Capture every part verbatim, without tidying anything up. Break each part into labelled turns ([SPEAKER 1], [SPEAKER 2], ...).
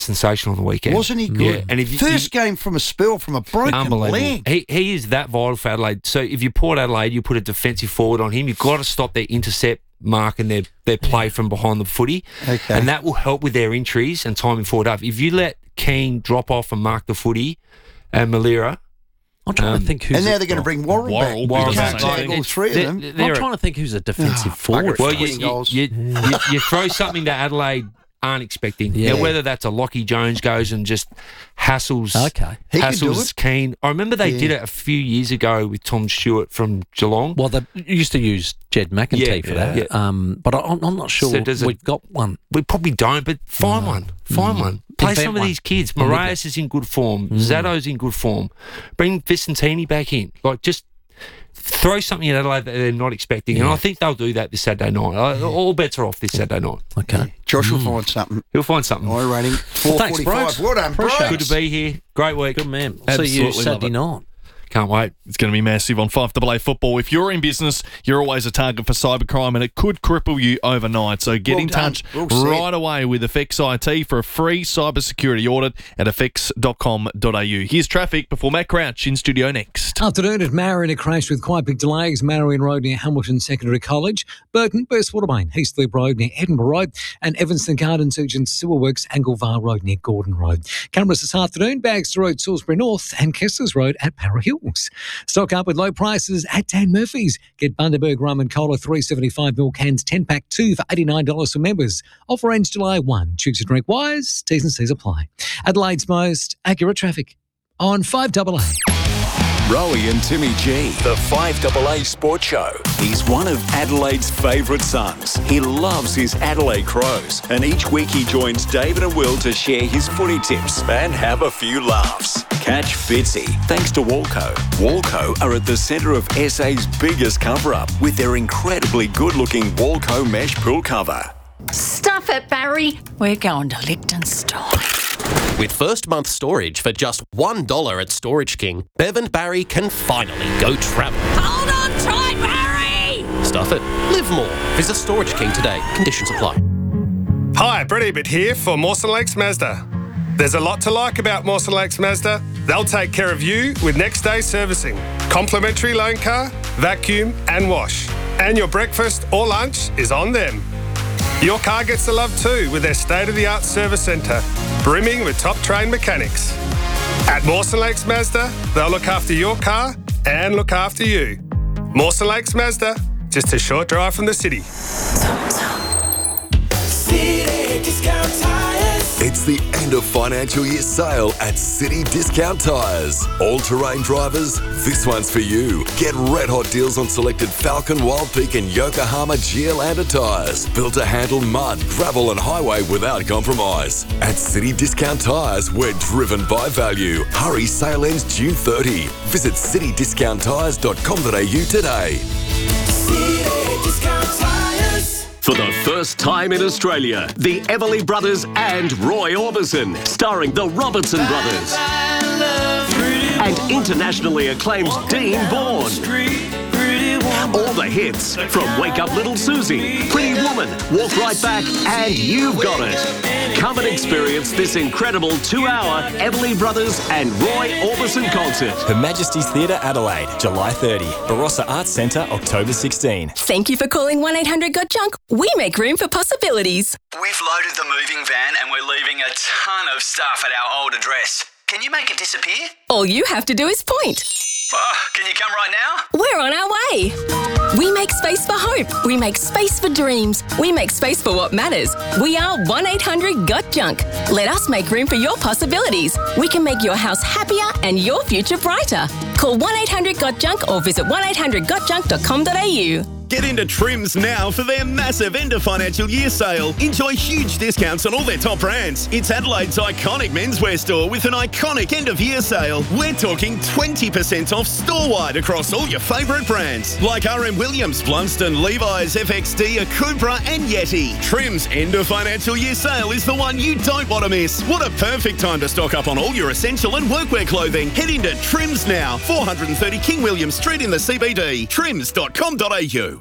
[SPEAKER 1] sensational on the weekend.
[SPEAKER 2] Wasn't he good?
[SPEAKER 1] Yeah. And if you,
[SPEAKER 2] First
[SPEAKER 1] you,
[SPEAKER 2] game from a spell from a broken
[SPEAKER 1] unbelievable.
[SPEAKER 2] leg.
[SPEAKER 1] He he is that vital for Adelaide. So if you Port Adelaide, you put a defensive forward on him. You've got to stop their intercept mark and their, their play from behind the footy.
[SPEAKER 2] Okay.
[SPEAKER 1] And that will help with their injuries and timing forward up. If you let Keane drop off and mark the footy and Malira.
[SPEAKER 3] I'm trying
[SPEAKER 1] Um,
[SPEAKER 3] to think who's...
[SPEAKER 2] And now
[SPEAKER 3] a-
[SPEAKER 2] they're going to bring Worrell,
[SPEAKER 4] Worrell,
[SPEAKER 2] back.
[SPEAKER 4] Worrell
[SPEAKER 2] You can't
[SPEAKER 4] does the same
[SPEAKER 2] take
[SPEAKER 4] thing.
[SPEAKER 2] all three of
[SPEAKER 1] They're-
[SPEAKER 2] them.
[SPEAKER 1] they're
[SPEAKER 3] I'm
[SPEAKER 1] a-
[SPEAKER 3] trying to think who's a defensive
[SPEAKER 2] Oh,
[SPEAKER 3] forward.
[SPEAKER 2] bugger.
[SPEAKER 1] Well, you,
[SPEAKER 2] Scoring
[SPEAKER 1] you,
[SPEAKER 2] goals.
[SPEAKER 1] you, you, you throw something that Adelaide aren't expecting.
[SPEAKER 3] Yeah.
[SPEAKER 1] Now, whether that's a Lockie Jones goes and just hassles,
[SPEAKER 3] Okay.
[SPEAKER 2] He could do
[SPEAKER 1] hassles
[SPEAKER 2] it.
[SPEAKER 1] Keane. I remember they
[SPEAKER 2] Yeah.
[SPEAKER 1] did it a few years ago with Tom Stewart from Geelong.
[SPEAKER 3] Well, they used to use Jed McEntee
[SPEAKER 1] Yeah,
[SPEAKER 3] for
[SPEAKER 1] yeah,
[SPEAKER 3] that,
[SPEAKER 1] yeah.
[SPEAKER 3] um, but I, I'm not sure
[SPEAKER 1] So does it-
[SPEAKER 3] we've got one.
[SPEAKER 1] We probably don't, but find one. Find one. Play
[SPEAKER 3] Invent
[SPEAKER 1] some of
[SPEAKER 3] one.
[SPEAKER 1] these kids.
[SPEAKER 3] I'm with
[SPEAKER 1] Marias is in good form. Zato's in good form. Bring Vicentini back in. Like, just throw something at Adelaide that they're not expecting. And I think they'll do that this Saturday night. Uh, All bets are off this Saturday night.
[SPEAKER 3] Okay.
[SPEAKER 2] Josh will find something.
[SPEAKER 1] He'll find something.
[SPEAKER 2] My rating, four
[SPEAKER 3] Thanks,
[SPEAKER 2] forty-five.
[SPEAKER 3] Brooks.
[SPEAKER 2] Well done,
[SPEAKER 3] Appreciate
[SPEAKER 2] Brooks.
[SPEAKER 1] Good to be here. Great week.
[SPEAKER 3] Good man. See
[SPEAKER 4] Absolutely
[SPEAKER 3] you
[SPEAKER 4] love
[SPEAKER 3] Saturday
[SPEAKER 4] it.
[SPEAKER 3] night.
[SPEAKER 1] Can't wait.
[SPEAKER 4] It's going to be massive on five A A football. If you're in business, you're always a target for cybercrime and it could cripple you overnight. So get
[SPEAKER 2] Well
[SPEAKER 4] in
[SPEAKER 2] done.
[SPEAKER 4] touch
[SPEAKER 2] Well said.
[SPEAKER 4] right away with Effects I T for a free cybersecurity audit at effects dot com dot a u. Here's traffic before Matt Crouch in studio next.
[SPEAKER 5] Afternoon at Marion, a crash with quite big delays. Marion Road near Hamilton Secondary College, Burton, Burst Watermain, Heathcliff Road near Edinburgh Road, and Evanston Gardens Urgent Sewer Works, Anglevar Road near Gordon Road. Cameras this afternoon, Bagster Road, Salisbury North, and Kessler's Road at Para Hills. Stock up with low prices at Dan Murphy's. Get Bundaberg Rum and Cola three seventy-five mil cans ten pack two for eighty-nine dollars for members. Offer ends July first. Choose to drink wise. T's and C's apply. Adelaide's most accurate traffic on five A A.
[SPEAKER 6] Rowie and Timmy G, the five A A Sports Show. He's one of Adelaide's favourite sons. He loves his Adelaide Crows. And each week he joins David and Will to share his footy tips and have a few laughs. Catch Fitzy thanks to Walco. Walco are at the centre of S A's biggest cover-up with their incredibly good-looking Walco mesh pool cover.
[SPEAKER 7] Stuff it, Barry. We're going to Liechtenstein.
[SPEAKER 8] With first month storage for just one dollar at Storage King, Bev and Barry can finally go travel.
[SPEAKER 7] Hold on tight, Barry!
[SPEAKER 8] Stuff it. Live more. Visit Storage King today. Conditions apply.
[SPEAKER 9] Hi, Brett Ebert here for Mawson Lakes Mazda. There's a lot to like about Mawson Lakes Mazda. They'll take care of you with next day servicing, complimentary loan car, vacuum and wash. And your breakfast or lunch is on them. Your car gets the love too with their state-of-the-art service centre, brimming with top-trained mechanics. At Mawson Lakes Mazda, they'll look after your car and look after you. Mawson Lakes Mazda, just a short drive from the city.
[SPEAKER 10] City Discount Tires.
[SPEAKER 11] It's the end of financial year sale at City Discount Tires. All-terrain drivers, this one's for you. Get red hot deals on selected Falcon, Wild Peak and Yokohama G L Lander tyres. Built to handle mud, gravel and highway without compromise. At City Discount Tires, we're driven by value. Hurry, sale ends June thirtieth. Visit city discount tires dot com dot a u today.
[SPEAKER 10] City Discount Tires.
[SPEAKER 6] For the first time in Australia, the Everly Brothers and Roy Orbison, starring the Robertson Brothers. And internationally acclaimed Dean Bourne. All the hits from Wake Up Little Susie, Pretty Woman, Walk Right Back, and You've Got It. Come and experience this incredible two-hour Everly Brothers and Roy Orbison concert.
[SPEAKER 12] Her Majesty's Theatre, Adelaide, July thirtieth. Barossa Arts Centre, October sixteenth.
[SPEAKER 13] Thank you for calling one eight hundred got junk. We make room for possibilities.
[SPEAKER 14] We've loaded the moving van and we're leaving a ton of stuff at our old address. Can you make it disappear?
[SPEAKER 13] All you have to do is point.
[SPEAKER 14] Oh, can you come right now?
[SPEAKER 13] We're on our way. We make space for hope. We make space for dreams. We make space for what matters. We are one eight hundred got junk. Let us make room for your possibilities. We can make your house happier and your future brighter. Call one eight hundred got junk or visit one eight hundred got junk dot com dot a u.
[SPEAKER 15] Get into Trims now for their massive end of financial year sale. Enjoy huge discounts on all their top brands. It's Adelaide's iconic menswear store with an iconic end of year sale. We're talking twenty percent off store-wide across all your favourite brands like R M Williams, Blunston, Levi's, F X D, Akubra and Yeti. Trims end of financial year sale is the one you don't want to miss. What a perfect time to stock up on all your essential and workwear clothing. Head into Trims now, four thirty King William Street in the C B D. trims dot com dot a u.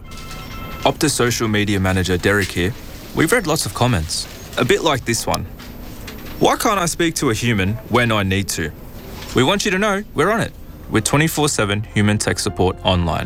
[SPEAKER 16] Optus social media manager Derek here. We've read lots of comments, a bit like this one. Why can't I speak to a human when I need to? We want you to know we're on it with twenty-four seven human tech support online.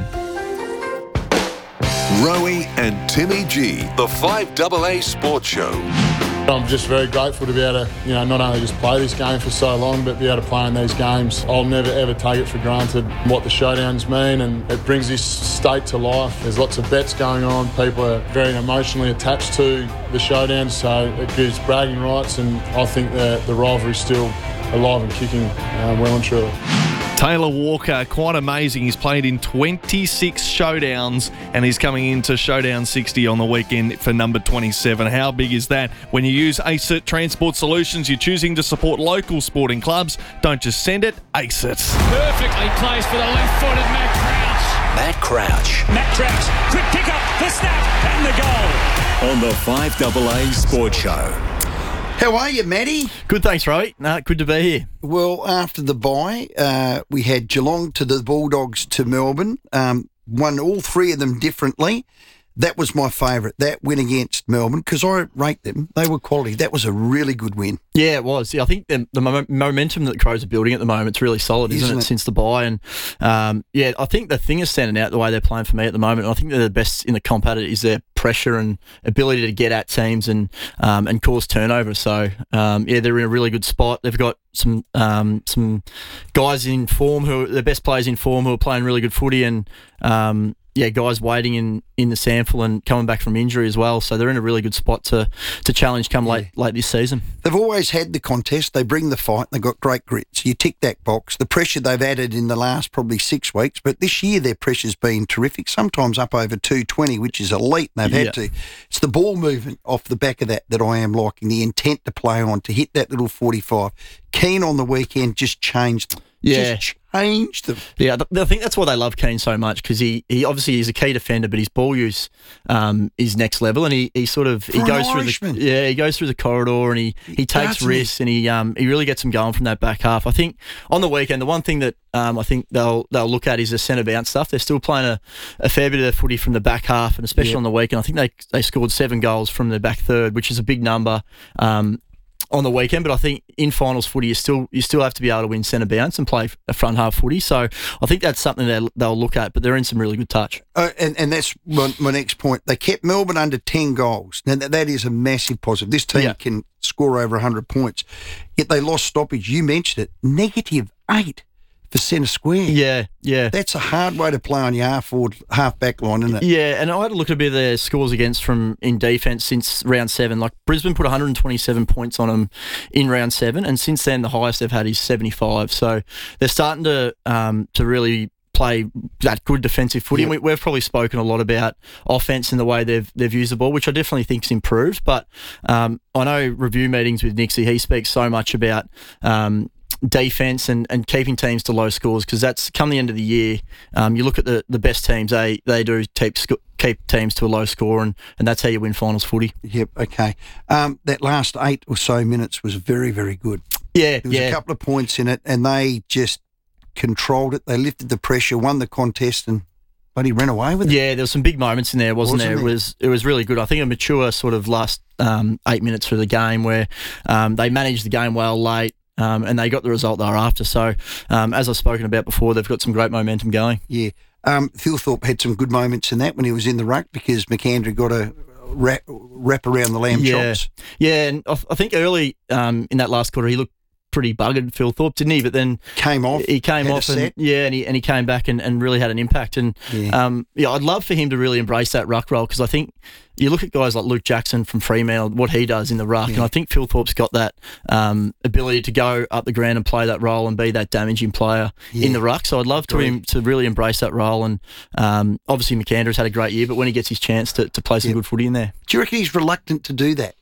[SPEAKER 11] Rowie and Timmy G, the five A A Sports Show.
[SPEAKER 17] I'm just very grateful to be able to, you know, not only just play this game for so long, but be able to play in these games. I'll never ever take it for granted what the showdowns mean, and it brings this state to life. There's lots of bets going on. People are very emotionally attached to the showdowns, so it gives bragging rights, and I think the, the rivalry's still alive and kicking uh, well and truly.
[SPEAKER 4] Taylor Walker, quite amazing. He's played in twenty-six showdowns and he's coming into showdown sixty on the weekend for number twenty-seven. How big is that? When you use A C I T Transport Solutions, you're choosing to support local sporting clubs. Don't just send it, ace it.
[SPEAKER 18] Perfectly placed for the left-footed Matt Crouch.
[SPEAKER 12] Matt Crouch.
[SPEAKER 18] Matt Crouch, quick pick up, the snap, and the goal.
[SPEAKER 12] On the five A A Sports Show.
[SPEAKER 2] How are you, Matty?
[SPEAKER 3] Good, thanks, Rowie. No, good to be here.
[SPEAKER 2] Well, after the bye, uh, we had Geelong to the Bulldogs to Melbourne. Um, won all three of them differently. That was my favourite, that win against Melbourne, because I rate them. They were quality. That was a really good win.
[SPEAKER 3] Yeah, it was. Yeah, I think the, the mo- momentum that the Crows are building at the moment is really solid, isn't, isn't it, it, since the bye? And um, yeah, I think the thing is standing out the way they're playing for me at the moment. And I think they're the best in the comp at it is their pressure and ability to get at teams and um, and cause turnover. So um, yeah, they're in a really good spot. They've got some um, some guys in form who are the best players in form who are playing really good footy, and um, yeah, guys waiting in, in the sample and coming back from injury as well. So they're in a really good spot to to challenge come late yeah. late this season.
[SPEAKER 2] They've always had the contest. They bring the fight. They've got great grit. So you tick that box. The pressure they've added in the last probably six weeks, but this year their pressure's been terrific, sometimes up over two twenty, which is elite, and they've
[SPEAKER 3] yeah.
[SPEAKER 2] had to. It's the ball movement off the back of that that I am liking, the intent to play on, to hit that little forty-five. Keane on the weekend just changed them.
[SPEAKER 3] Yeah.
[SPEAKER 2] Just changed them.
[SPEAKER 3] Yeah, I think that's why they love Keane so much, because he, he obviously is a key defender, but his ball use um, is next level, and he, he sort of he
[SPEAKER 2] For
[SPEAKER 3] goes
[SPEAKER 2] an
[SPEAKER 3] through
[SPEAKER 2] Irishman.
[SPEAKER 3] the yeah he goes through the corridor, and he, he takes
[SPEAKER 2] Doesn't he?
[SPEAKER 3] risks, and he um he really gets them going from that back half. I think on the weekend the one thing that um I think they'll they'll look at is the centre bounce stuff. They're still playing a, a fair bit of their footy from the back half, and especially
[SPEAKER 2] Yep.
[SPEAKER 3] on the weekend, I think they they scored seven goals from the back third, which is a big number. Um, on the weekend, but I think in finals footy you still you still have to be able to win centre bounce and play a front half footy. So I think that's something that they'll look at, but they're in some really good touch.
[SPEAKER 2] Uh, and, and that's my, my next point. They kept Melbourne under ten goals. Now, that, that is a massive positive. This team
[SPEAKER 3] Yeah.
[SPEAKER 2] can score over one hundred points. Yet they lost stoppage. You mentioned it. Negative eight for centre square.
[SPEAKER 3] Yeah, yeah.
[SPEAKER 2] That's a hard way to play on your half forward, half back line, isn't it?
[SPEAKER 3] Yeah, and I had a look at a bit of their scores against from in defence since round seven. Like Brisbane put one hundred twenty-seven points on them in round seven, and since then the highest they've had is seventy-five. So they're starting to um, to really play that good defensive footy.
[SPEAKER 2] Yep.
[SPEAKER 3] And we, we've probably spoken a lot about offence and the way they've they've used the ball, which I definitely think's improved. But um, I know review meetings with Nixie, he speaks so much about Um, defence and, and keeping teams to low scores, because that's come the end of the year. Um, you look at the, the best teams, they they do keep sc- keep teams to a low score, and, and that's how you win finals footy.
[SPEAKER 2] Yep, okay. Um, that last eight or so minutes was very, very good.
[SPEAKER 3] Yeah,
[SPEAKER 2] There was
[SPEAKER 3] yeah.
[SPEAKER 2] a couple of points in it, and they just controlled it. They lifted the pressure, won the contest, and but he ran away with it.
[SPEAKER 3] Yeah, there was some big moments in there, wasn't,
[SPEAKER 2] Wasn't
[SPEAKER 3] there?
[SPEAKER 2] there?
[SPEAKER 3] It was it was really good. I think a mature sort of last um, eight minutes through the game where um, they managed the game well late. Um, and they got the result they were after. So, um, as I've spoken about before, they've got some great momentum going.
[SPEAKER 2] Yeah. Um, Phil Thorpe had some good moments in that when he was in the ruck, because McAndrew got a wrap, wrap around the lamb
[SPEAKER 3] Yeah,
[SPEAKER 2] chops.
[SPEAKER 3] yeah, and I, I think early um, in that last quarter he looked pretty buggered, Phil Thorpe, didn't he? But then
[SPEAKER 2] came off.
[SPEAKER 3] He came
[SPEAKER 2] had a
[SPEAKER 3] off, and
[SPEAKER 2] set.
[SPEAKER 3] yeah, and he and he came back and, and really had an impact. And
[SPEAKER 2] Yeah.
[SPEAKER 3] um, yeah, I'd love for him to really embrace that ruck role, because I think you look at guys like Luke Jackson from Fremantle, what he does in the ruck,
[SPEAKER 2] Yeah.
[SPEAKER 3] and I think Phil Thorpe's got that um, ability to go up the ground and play that role and be that damaging player
[SPEAKER 2] Yeah.
[SPEAKER 3] in the ruck. So I'd love to
[SPEAKER 2] Agreed.
[SPEAKER 3] him to really embrace that role. And um, obviously McAndrew's had a great year, but when he gets his chance to, to play some
[SPEAKER 2] Yep.
[SPEAKER 3] good footy in there.
[SPEAKER 2] Do you reckon he's reluctant to do that?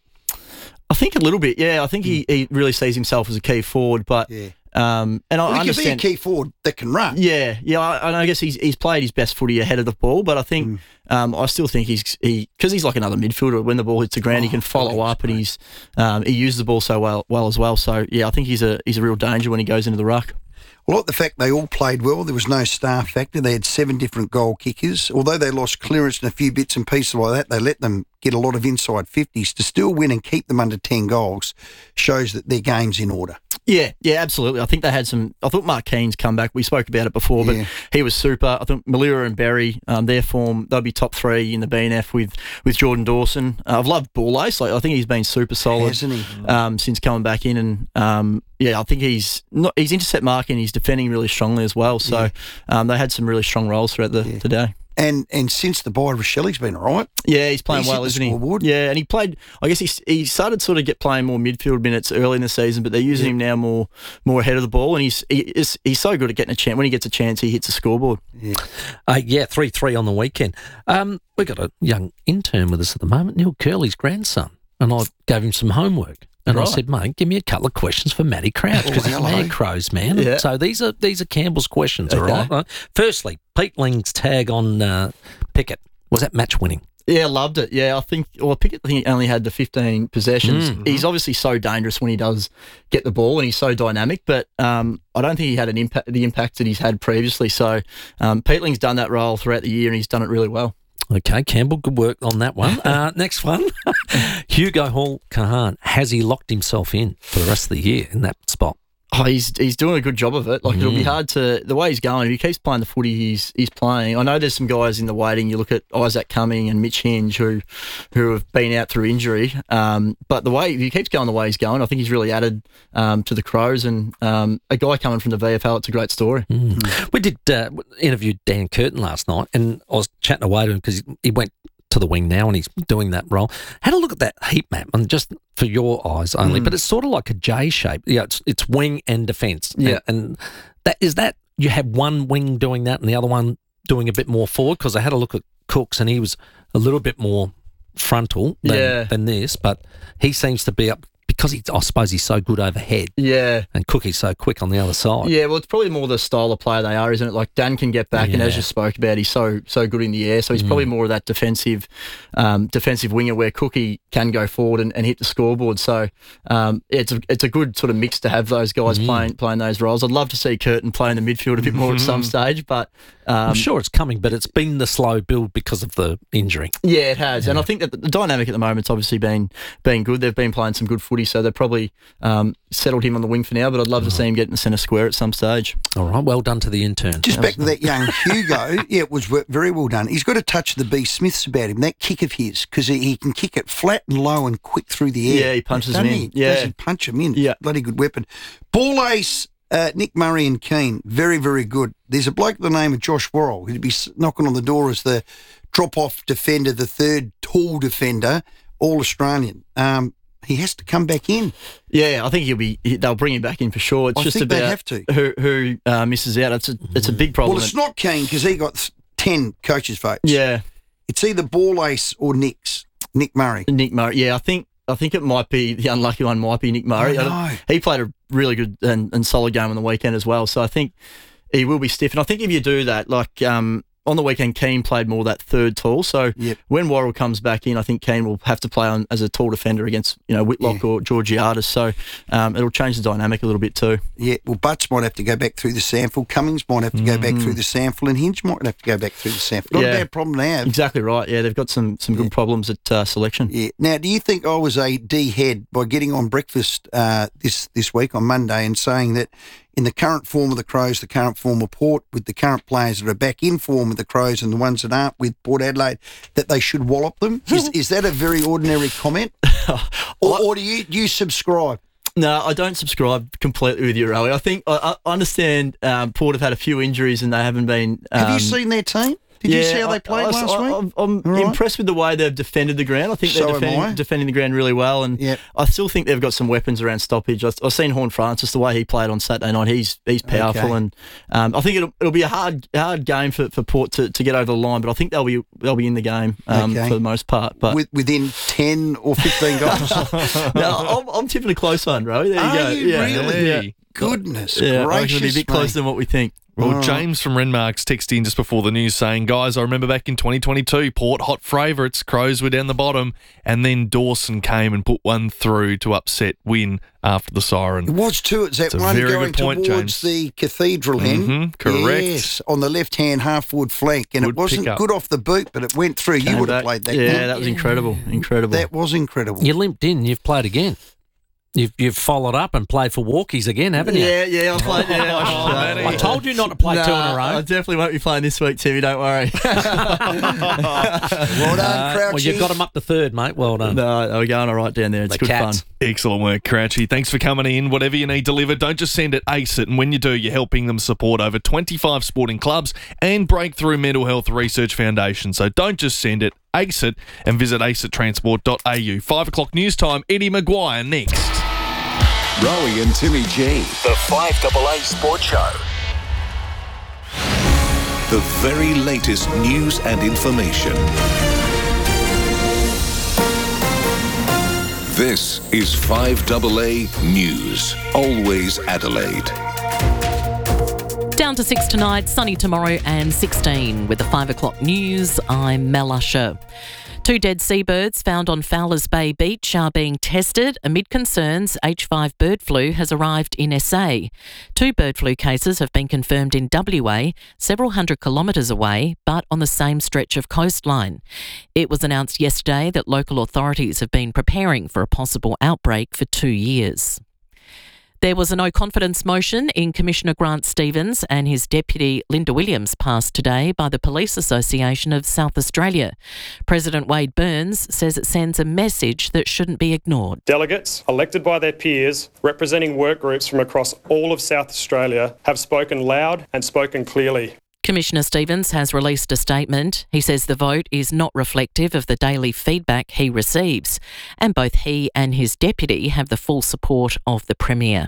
[SPEAKER 3] I think a little bit, yeah. I think he, he really sees himself as a key forward, but
[SPEAKER 2] Yeah.
[SPEAKER 3] um, and I
[SPEAKER 2] Well, he could be a
[SPEAKER 3] understand.
[SPEAKER 2] key forward that can run.
[SPEAKER 3] Yeah, yeah. I, and I guess he's he's played his best footy ahead of the ball, but I
[SPEAKER 2] Mm.
[SPEAKER 3] think um, I still think he's he because he's like another midfielder. When the ball hits the ground, he
[SPEAKER 2] Oh,
[SPEAKER 3] can follow up, and he's um, he uses the ball so well well as well. So yeah, I think he's a he's a real danger when he goes into the ruck.
[SPEAKER 2] I like the fact they all played well. There was no star factor. They had seven different goal kickers. Although they lost clearance and a few bits and pieces like that, they let them get a lot of inside fifties. To still win and keep them under ten goals shows that their game's in order.
[SPEAKER 3] Yeah, yeah, absolutely. I think they had some. I thought Mark Keane's comeback. We spoke about it before, but
[SPEAKER 2] Yeah.
[SPEAKER 3] he was super. I think Malira and Berry, um, their form, they'll be top three in the B N F with with Jordan Dawson. Uh, I've loved Ball Ace. Like I think he's been super solid,
[SPEAKER 2] Hasn't he?
[SPEAKER 3] Um, since coming back in, and um, yeah, I think he's not. He's intercept marking. He's defending really strongly as well. So
[SPEAKER 2] Yeah.
[SPEAKER 3] um, they had some really strong roles throughout the, the day.
[SPEAKER 2] And and since the bye, Rochelli's been all right.
[SPEAKER 3] Yeah, he's playing
[SPEAKER 2] He's
[SPEAKER 3] well,
[SPEAKER 2] hit the
[SPEAKER 3] isn't he?
[SPEAKER 2] scoreboard.
[SPEAKER 3] Yeah, and he played. I guess he he started sort of get playing more midfield minutes early in the season, but they're using
[SPEAKER 2] Yeah.
[SPEAKER 3] him now more more ahead of the ball, and he's he is he's so good at getting a chance. When he gets a chance, he hits a scoreboard.
[SPEAKER 2] Yeah,
[SPEAKER 19] uh, yeah, three three on the weekend. Um, we've got a young intern with us at the moment, Neil Curley's grandson, and I gave him some homework. And
[SPEAKER 3] Right.
[SPEAKER 19] I said, mate, give me a couple of questions for Matty Crouch because
[SPEAKER 2] Oh,
[SPEAKER 19] he's
[SPEAKER 2] hello.
[SPEAKER 19] mad crows, man.
[SPEAKER 3] Yeah.
[SPEAKER 19] So these are these are Campbell's questions, all
[SPEAKER 3] Okay.
[SPEAKER 19] right? right? Firstly, Pete Ling's tag on uh, Pickett, was that match winning?
[SPEAKER 3] Yeah, loved it. Yeah, I think. Well, Pickett I think he only had the fifteen possessions.
[SPEAKER 19] Mm.
[SPEAKER 3] He's obviously so dangerous when he does get the ball, and he's so dynamic. But um, I don't think he had an impact, the impact that he's had previously. So um, Pete Ling's done that role throughout the year, and he's done it really well.
[SPEAKER 19] Okay, Campbell, good work on that one. Uh, next one, Hugo Hall Kahan. Has he locked himself in for the rest of the year in that spot?
[SPEAKER 3] Oh, he's he's doing a good job of it. Like it'll be
[SPEAKER 19] Mm.
[SPEAKER 3] hard to the way he's going. If he keeps playing the footy he's he's playing. I know there's some guys in the waiting. You look at Isaac Cumming and Mitch Hinge who who have been out through injury. Um, but the way if he keeps going the way he's going, I think he's really added um, to the Crows. And um, a guy coming from the V F L, it's a great story.
[SPEAKER 19] We did uh, interviewed Dan Curtin last night, and I was chatting away to him because he went to the wing now and he's doing that role. Had a look at that heat map, and just for your eyes only,
[SPEAKER 3] Mm.
[SPEAKER 19] but it's sort of like a J shape. Yeah, it's, it's wing and defence.
[SPEAKER 3] Yeah.
[SPEAKER 19] and, and that is that you have one wing doing that and the other one doing a bit more forward. Because I had a look at Cooks and he was a little bit more frontal than,
[SPEAKER 3] Yeah.
[SPEAKER 19] than this, but he seems to be up because he, I suppose he's so good overhead.
[SPEAKER 3] Yeah.
[SPEAKER 19] And Cookie's so quick on the other side.
[SPEAKER 3] Yeah, well, it's probably more the style of player they are, isn't it? Like Dan can get back, and as
[SPEAKER 19] Yeah.
[SPEAKER 3] you spoke about, he's so so good in the air. So he's
[SPEAKER 19] Mm.
[SPEAKER 3] probably more of that defensive um, defensive winger where Cookie can go forward and, and hit the scoreboard. So um, it's a it's a good sort of mix to have those guys
[SPEAKER 19] Mm.
[SPEAKER 3] playing playing those roles. I'd love to see Curtin play in the midfield a bit more at some stage, but um,
[SPEAKER 19] I'm sure it's coming, but it's been the slow build because of the injury.
[SPEAKER 3] yeah, it has, and I think that the dynamic at the moment's obviously been been good. They've been playing some good footy, so they've probably um, settled him on the wing for now. But I'd love to see him get in the centre square at some stage.
[SPEAKER 19] All right, well done to the intern.
[SPEAKER 2] Just back to that young Hugo, yeah, it was w- very well done. He's got a touch of the B. Smiths about him, that kick of his, because he, he can kick it flat and low and quick through the air.
[SPEAKER 3] Yeah, he punches
[SPEAKER 2] Doesn't
[SPEAKER 3] him in.
[SPEAKER 2] he?
[SPEAKER 3] Yeah.
[SPEAKER 2] Does he punch him in?
[SPEAKER 3] Yeah.
[SPEAKER 2] Bloody good weapon. Ball ace, uh, Nick Murray and Keane, very, very good. There's a bloke by the name of Josh Worrell who'd be s- knocking on the door as the drop-off defender, the third tall defender, All-Australian. Um, he has to come back in.
[SPEAKER 3] Yeah, I think he'll be. he- They'll bring him back in for sure. It's
[SPEAKER 2] I
[SPEAKER 3] just
[SPEAKER 2] think they
[SPEAKER 3] about
[SPEAKER 2] have to.
[SPEAKER 3] who who uh, misses out. It's a it's a big problem.
[SPEAKER 2] Well, it's not Keane because he got th- ten coaches' votes.
[SPEAKER 3] Yeah,
[SPEAKER 2] It's either Ball Ace or Nick's, Nick Murray.
[SPEAKER 3] Nick Murray. Yeah, I think I think it might be the unlucky one. Might be Nick Murray.
[SPEAKER 2] I
[SPEAKER 3] I
[SPEAKER 2] know.
[SPEAKER 3] don't- He played a really good and, and solid game on the weekend as well. So I think he will be stiff. And I think if you do that, like um, on the weekend, Keane played more that third tall. So
[SPEAKER 2] Yep.
[SPEAKER 3] when Worrell comes back in, I think Keane will have to play on as a tall defender against you know Whitlock or Georgiades. So um, it'll change the dynamic a little bit too.
[SPEAKER 2] Yeah, well, Butts might have to go back through the sample. Cummings might have to go back
[SPEAKER 3] Mm.
[SPEAKER 2] through the sample, and Hinge might have to go back through the sample. Not
[SPEAKER 3] Yeah.
[SPEAKER 2] a bad problem to have.
[SPEAKER 3] Exactly right. Yeah, they've got some some good problems at uh, selection.
[SPEAKER 2] Yeah. Now, do you think I was a D head by getting on breakfast uh, this this week on Monday and saying that in the current form of the Crows, the current form of Port, with the current players that are back in form with the Crows and the ones that aren't with Port Adelaide, that they should wallop them? Is, is that a very ordinary comment, or, or do you do you subscribe?
[SPEAKER 3] No, I don't subscribe completely with you, Rowie. I think I, I understand um, Port have had a few injuries and they haven't been. Um,
[SPEAKER 2] Have you seen their team? Did you see how they played
[SPEAKER 3] I,
[SPEAKER 2] last
[SPEAKER 3] I,
[SPEAKER 2] week?
[SPEAKER 3] I'm, I'm
[SPEAKER 2] All right.
[SPEAKER 3] impressed with the way they've defended the ground. I think they're
[SPEAKER 2] So am I.
[SPEAKER 3] defending, defending the ground really well, and
[SPEAKER 2] Yep.
[SPEAKER 3] I still think they've got some weapons around stoppage. I've, I've seen Horn Francis, the way he played on Saturday night. He's he's powerful,
[SPEAKER 2] Okay.
[SPEAKER 3] and um, I think it'll, it'll be a hard hard game for, for Port to, to get over the line. But I think they'll be they'll be in the game um,
[SPEAKER 2] Okay.
[SPEAKER 3] for the most part. But
[SPEAKER 2] With, within ten or fifteen goals?
[SPEAKER 3] no, I'm, I'm tipping a close one, Rowie. There you
[SPEAKER 2] Are
[SPEAKER 3] go.
[SPEAKER 2] you
[SPEAKER 3] yeah,
[SPEAKER 2] really?
[SPEAKER 3] Yeah.
[SPEAKER 2] Goodness
[SPEAKER 3] Yeah, I reckon
[SPEAKER 2] gracious
[SPEAKER 3] it'll be a bit
[SPEAKER 2] me.
[SPEAKER 3] closer than what we think.
[SPEAKER 4] Well,
[SPEAKER 2] Oh.
[SPEAKER 4] James from Renmark's texted in just before the news saying, guys, I remember back in twenty twenty-two, Port hot favourites, Crows were down the bottom, and then Dawson came and put one through to upset Win after the siren.
[SPEAKER 2] It was too. It's that
[SPEAKER 4] It's a
[SPEAKER 2] one
[SPEAKER 4] very
[SPEAKER 2] going
[SPEAKER 4] good point,
[SPEAKER 2] towards
[SPEAKER 4] James.
[SPEAKER 2] the cathedral hen.
[SPEAKER 4] Mhm, correct.
[SPEAKER 2] Yes, on the left-hand half-forward flank. And
[SPEAKER 4] Good
[SPEAKER 2] it wasn't
[SPEAKER 4] pick-up.
[SPEAKER 2] good off the boot, but it went through. You
[SPEAKER 3] Came
[SPEAKER 2] would have
[SPEAKER 3] back.
[SPEAKER 2] played that.
[SPEAKER 3] Yeah,
[SPEAKER 2] game.
[SPEAKER 3] that was incredible. Incredible.
[SPEAKER 2] That was incredible.
[SPEAKER 19] You limped in, you've played again. You've you've followed up and played for Walkies again, haven't you?
[SPEAKER 3] Yeah, yeah, I played. Yeah, I, should say.
[SPEAKER 19] I told you not to play two in a
[SPEAKER 3] Nah,
[SPEAKER 19] row.
[SPEAKER 3] I definitely won't be playing this week, Timmy. Don't worry.
[SPEAKER 2] Well done,
[SPEAKER 19] Uh,
[SPEAKER 2] Crouchy.
[SPEAKER 19] well, you've got them up to third, mate. Well done.
[SPEAKER 3] no, we're going all right down there. It's
[SPEAKER 19] The
[SPEAKER 3] good
[SPEAKER 19] Cats.
[SPEAKER 3] fun.
[SPEAKER 4] Excellent work, Crouchy. Thanks for coming in. Whatever you need delivered, don't just send it, ace it. And when you do, you're helping them support over twenty-five sporting clubs and Breakthrough Mental Health Research Foundation. So don't just send it, ace it, and visit ace it transport dot a u. Five o'clock news time, Eddie Maguire next.
[SPEAKER 6] Rowie and Timmy G. The five A A Sports Show. The very latest news and information. This is five A A News. Always Adelaide.
[SPEAKER 20] Down to six tonight, sunny tomorrow and sixteen. With the five o'clock news, I'm Mel Usher. Two dead seabirds found on Fowlers Bay Beach are being tested amid concerns H five bird flu has arrived in S A. Two bird flu cases have been confirmed in W A, several hundred kilometres away, but on the same stretch of coastline. It was announced yesterday that local authorities have been preparing for a possible outbreak for two years. There was a no-confidence motion in Commissioner Grant Stevens and his deputy Linda Williams passed today by the Police Association of South Australia. President Wade Burns says it sends a message that shouldn't be ignored.
[SPEAKER 21] Delegates elected by their peers, representing work groups from across all of South Australia, have spoken loud and spoken clearly.
[SPEAKER 20] Commissioner Stevens has released a statement. He says the vote is not reflective of the daily feedback he receives, and both he and his deputy have the full support of the Premier.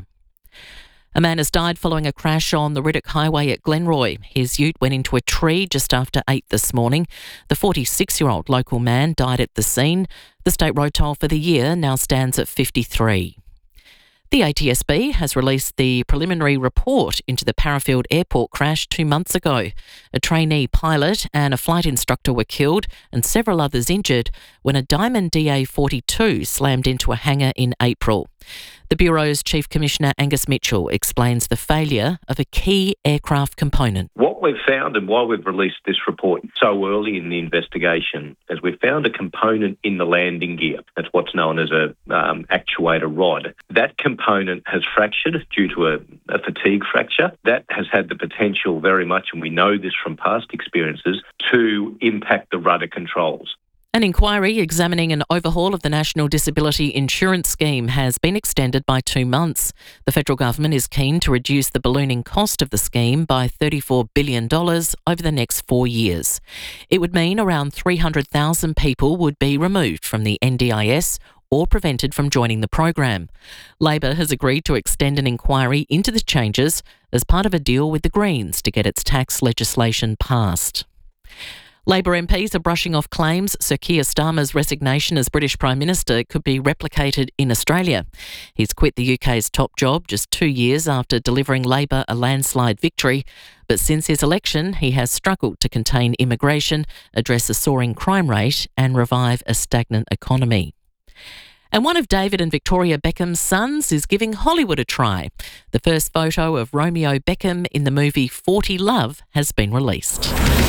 [SPEAKER 20] A man has died following a crash on the Riddoch Highway at Glenroy. His ute went into a tree just after eight this morning. The forty-six-year-old local man died at the scene. The state road toll for the year now stands at fifty-three. The A T S B has released the preliminary report into the Parafield Airport crash two months ago. A trainee pilot and a flight instructor were killed and several others injured when a Diamond D A forty-two slammed into a hangar in April. The Bureau's Chief Commissioner Angus Mitchell explains the failure of a key aircraft component.
[SPEAKER 22] What we've found and why we've released this report so early in the investigation is we've found a component in the landing gear. That's what's known as a um, actuator rod. That component has fractured due to a, a fatigue fracture. That has had the potential very much, and we know this from past experiences, to impact the rudder controls.
[SPEAKER 20] An inquiry examining an overhaul of the National Disability Insurance Scheme has been extended by two months. The federal government is keen to reduce the ballooning cost of the scheme by thirty-four billion dollars over the next four years. It would mean around three hundred thousand people would be removed from the N D I S or prevented from joining the program. Labor has agreed to extend an inquiry into the changes as part of a deal with the Greens to get its tax legislation passed. Labor M Ps are brushing off claims Sir Keir Starmer's resignation as British Prime Minister could be replicated in Australia. He's quit the U K's top job just two years after delivering Labor a landslide victory, but since his election he has struggled to contain immigration, address a soaring crime rate and revive a stagnant economy. And one of David and Victoria Beckham's sons is giving Hollywood a try. The first photo of Romeo Beckham in the movie forty Love has been released.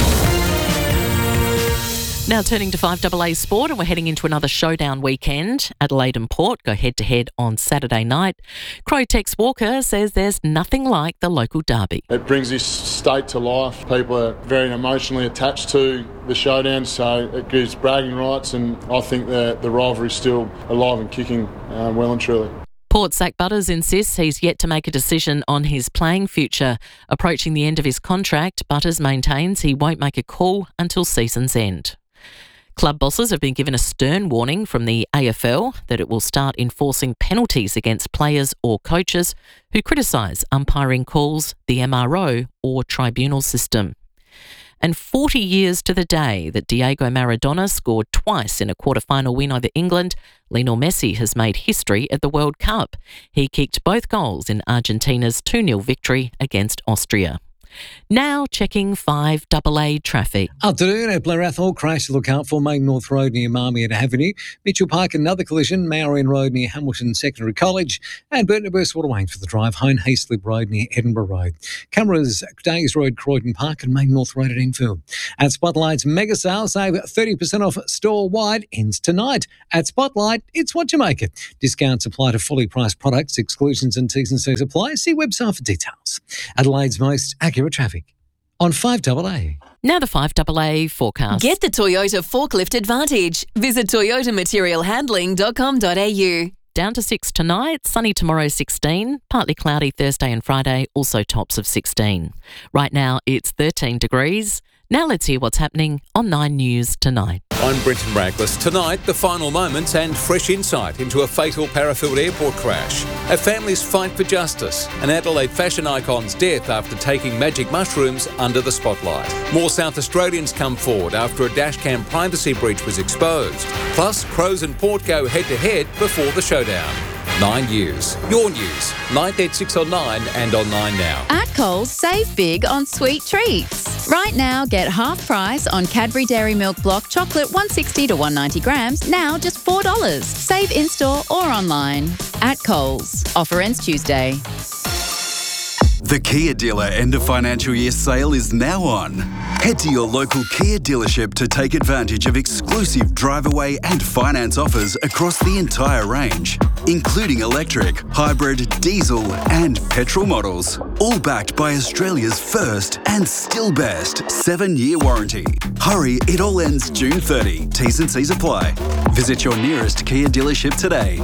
[SPEAKER 20] Now turning to five A A Sport, and we're heading into another showdown weekend. Adelaide and Port go head-to-head on Saturday night. Crow Tex Walker says there's nothing like the local derby.
[SPEAKER 17] It brings this state to life. People are very emotionally attached to the showdown, so it gives bragging rights, and I think the, the rivalry's still alive and kicking uh, well and truly.
[SPEAKER 20] Port's Zach Butters insists he's yet to make a decision on his playing future. Approaching the end of his contract, Butters maintains he won't make a call until season's end. Club bosses have been given a stern warning from the A F L that it will start enforcing penalties against players or coaches who criticise umpiring calls, the M R O or tribunal system. And forty years to the day that Diego Maradona scored twice in a quarter-final win over England, Lionel Messi has made history at the World Cup. He kicked both goals in Argentina's two nil victory against Austria. Now checking five double A traffic.
[SPEAKER 1] Afternoon at Blair Athol. Crash to look out for Main North Road near Marmion Avenue. Mitchell Park, another collision. Maureen Road near Hamilton Secondary College. And Burton Burst Waterways for the drive home. Hayslip Road near Edinburgh Road. Cameras, Days Road, Croydon Park and Main North Road at Enfield. At Spotlight's mega sale, save thirty percent off store-wide, ends tonight. At Spotlight, it's what you make it. Discounts apply to fully priced products. Exclusions and T's and C's apply. See website for details. Adelaide's most accurate traffic on five double A.
[SPEAKER 20] Now the five double A forecast.
[SPEAKER 13] Get the Toyota Forklift Advantage. Visit toyota material handling dot com dot a u.
[SPEAKER 20] Down to six tonight, sunny tomorrow sixteen, partly cloudy Thursday and Friday, also tops of sixteen. Right now it's thirteen degrees. Now let's hear what's happening on Nine News tonight.
[SPEAKER 5] I'm Brenton Raglis. Tonight, the final moments and fresh insight into a fatal Parafield airport crash. A family's fight for justice. An Adelaide fashion icon's death after taking magic mushrooms under the spotlight. More South Australians come forward after a dashcam privacy breach was exposed. Plus, Crows and Port go head-to-head before the showdown. Nine News. Your news. nine thirty-six on Nine and on Nine now.
[SPEAKER 23] At Coles, save big on sweet treats. Right now, get half price on Cadbury Dairy Milk Block Chocolate one sixty to one ninety grams, now just four dollars. Save in-store or online. At Coles. Offer ends Tuesday.
[SPEAKER 24] The Kia dealer end of financial year sale is now on. Head to your local Kia dealership to take advantage of exclusive drive away and finance offers across the entire range, including electric, hybrid, diesel and petrol models. All backed by Australia's first and still best seven-year warranty. Hurry, it all ends June thirtieth. T's and C's apply. Visit your nearest Kia dealership today.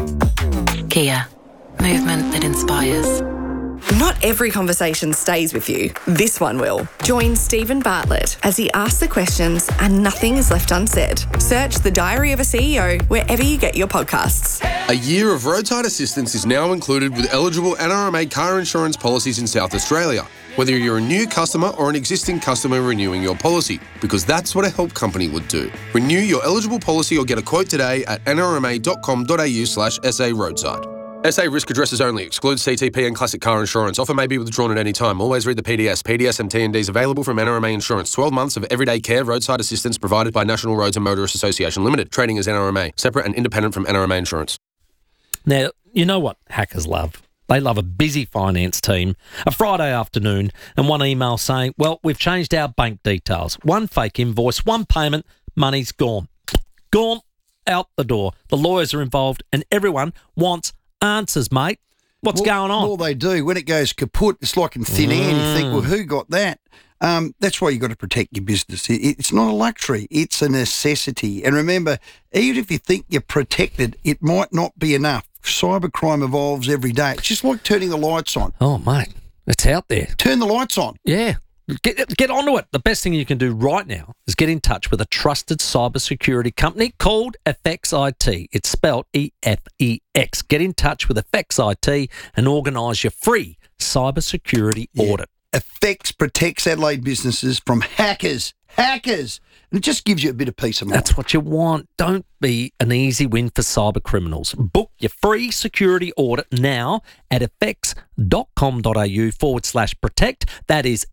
[SPEAKER 25] Kia. Movement that inspires.
[SPEAKER 26] Not every conversation stays with you. This one will. Join Stephen Bartlett as he asks the questions and nothing is left unsaid. Search The Diary of a C E O wherever you get your podcasts.
[SPEAKER 27] A year of roadside assistance is now included with eligible N R M A car insurance policies in South Australia, whether you're a new customer or an existing customer renewing your policy, because that's what a help company would do. Renew your eligible policy or get a quote today at n r m a dot com dot a u slash s a roadside. S A risk addresses only. Excludes C T P and classic car insurance. Offer may be withdrawn at any time. Always read the P D S. P D S and T and Ds available from N R M A Insurance. twelve months of everyday care roadside assistance provided by National Roads and Motorists Association Limited. Trading as N R M A. Separate and independent from N R M A Insurance.
[SPEAKER 19] Now, you know what hackers love? They love a busy finance team, a Friday afternoon, and one email saying, well, we've changed our bank details. One fake invoice, one payment, money's gone. Gone out the door. The lawyers are involved and everyone wants answers, mate. What's
[SPEAKER 2] well,
[SPEAKER 19] going on?
[SPEAKER 2] Well, they do. When it goes kaput, it's like in thin mm. air. And you think, well, who got that? Um, that's why you've got to protect your business. It, it's not a luxury. It's a necessity. And remember, even if you think you're protected, it might not be enough. Cybercrime evolves every day. It's just like turning the lights on.
[SPEAKER 19] Oh, mate, it's out there.
[SPEAKER 2] Turn the lights on.
[SPEAKER 19] Yeah. Get, get onto it. The best thing you can do right now is get in touch with a trusted cybersecurity company called Effects I T. It's spelled E F E X. Get in touch with Effects I T and organise your free cybersecurity yeah. audit.
[SPEAKER 2] Effects protects Adelaide businesses from hackers. Hackers. And it just gives you a bit of peace of mind.
[SPEAKER 19] That's what you want. Don't be an easy win for cyber criminals. Book your free security audit now at effects.com.au forward slash protect. That is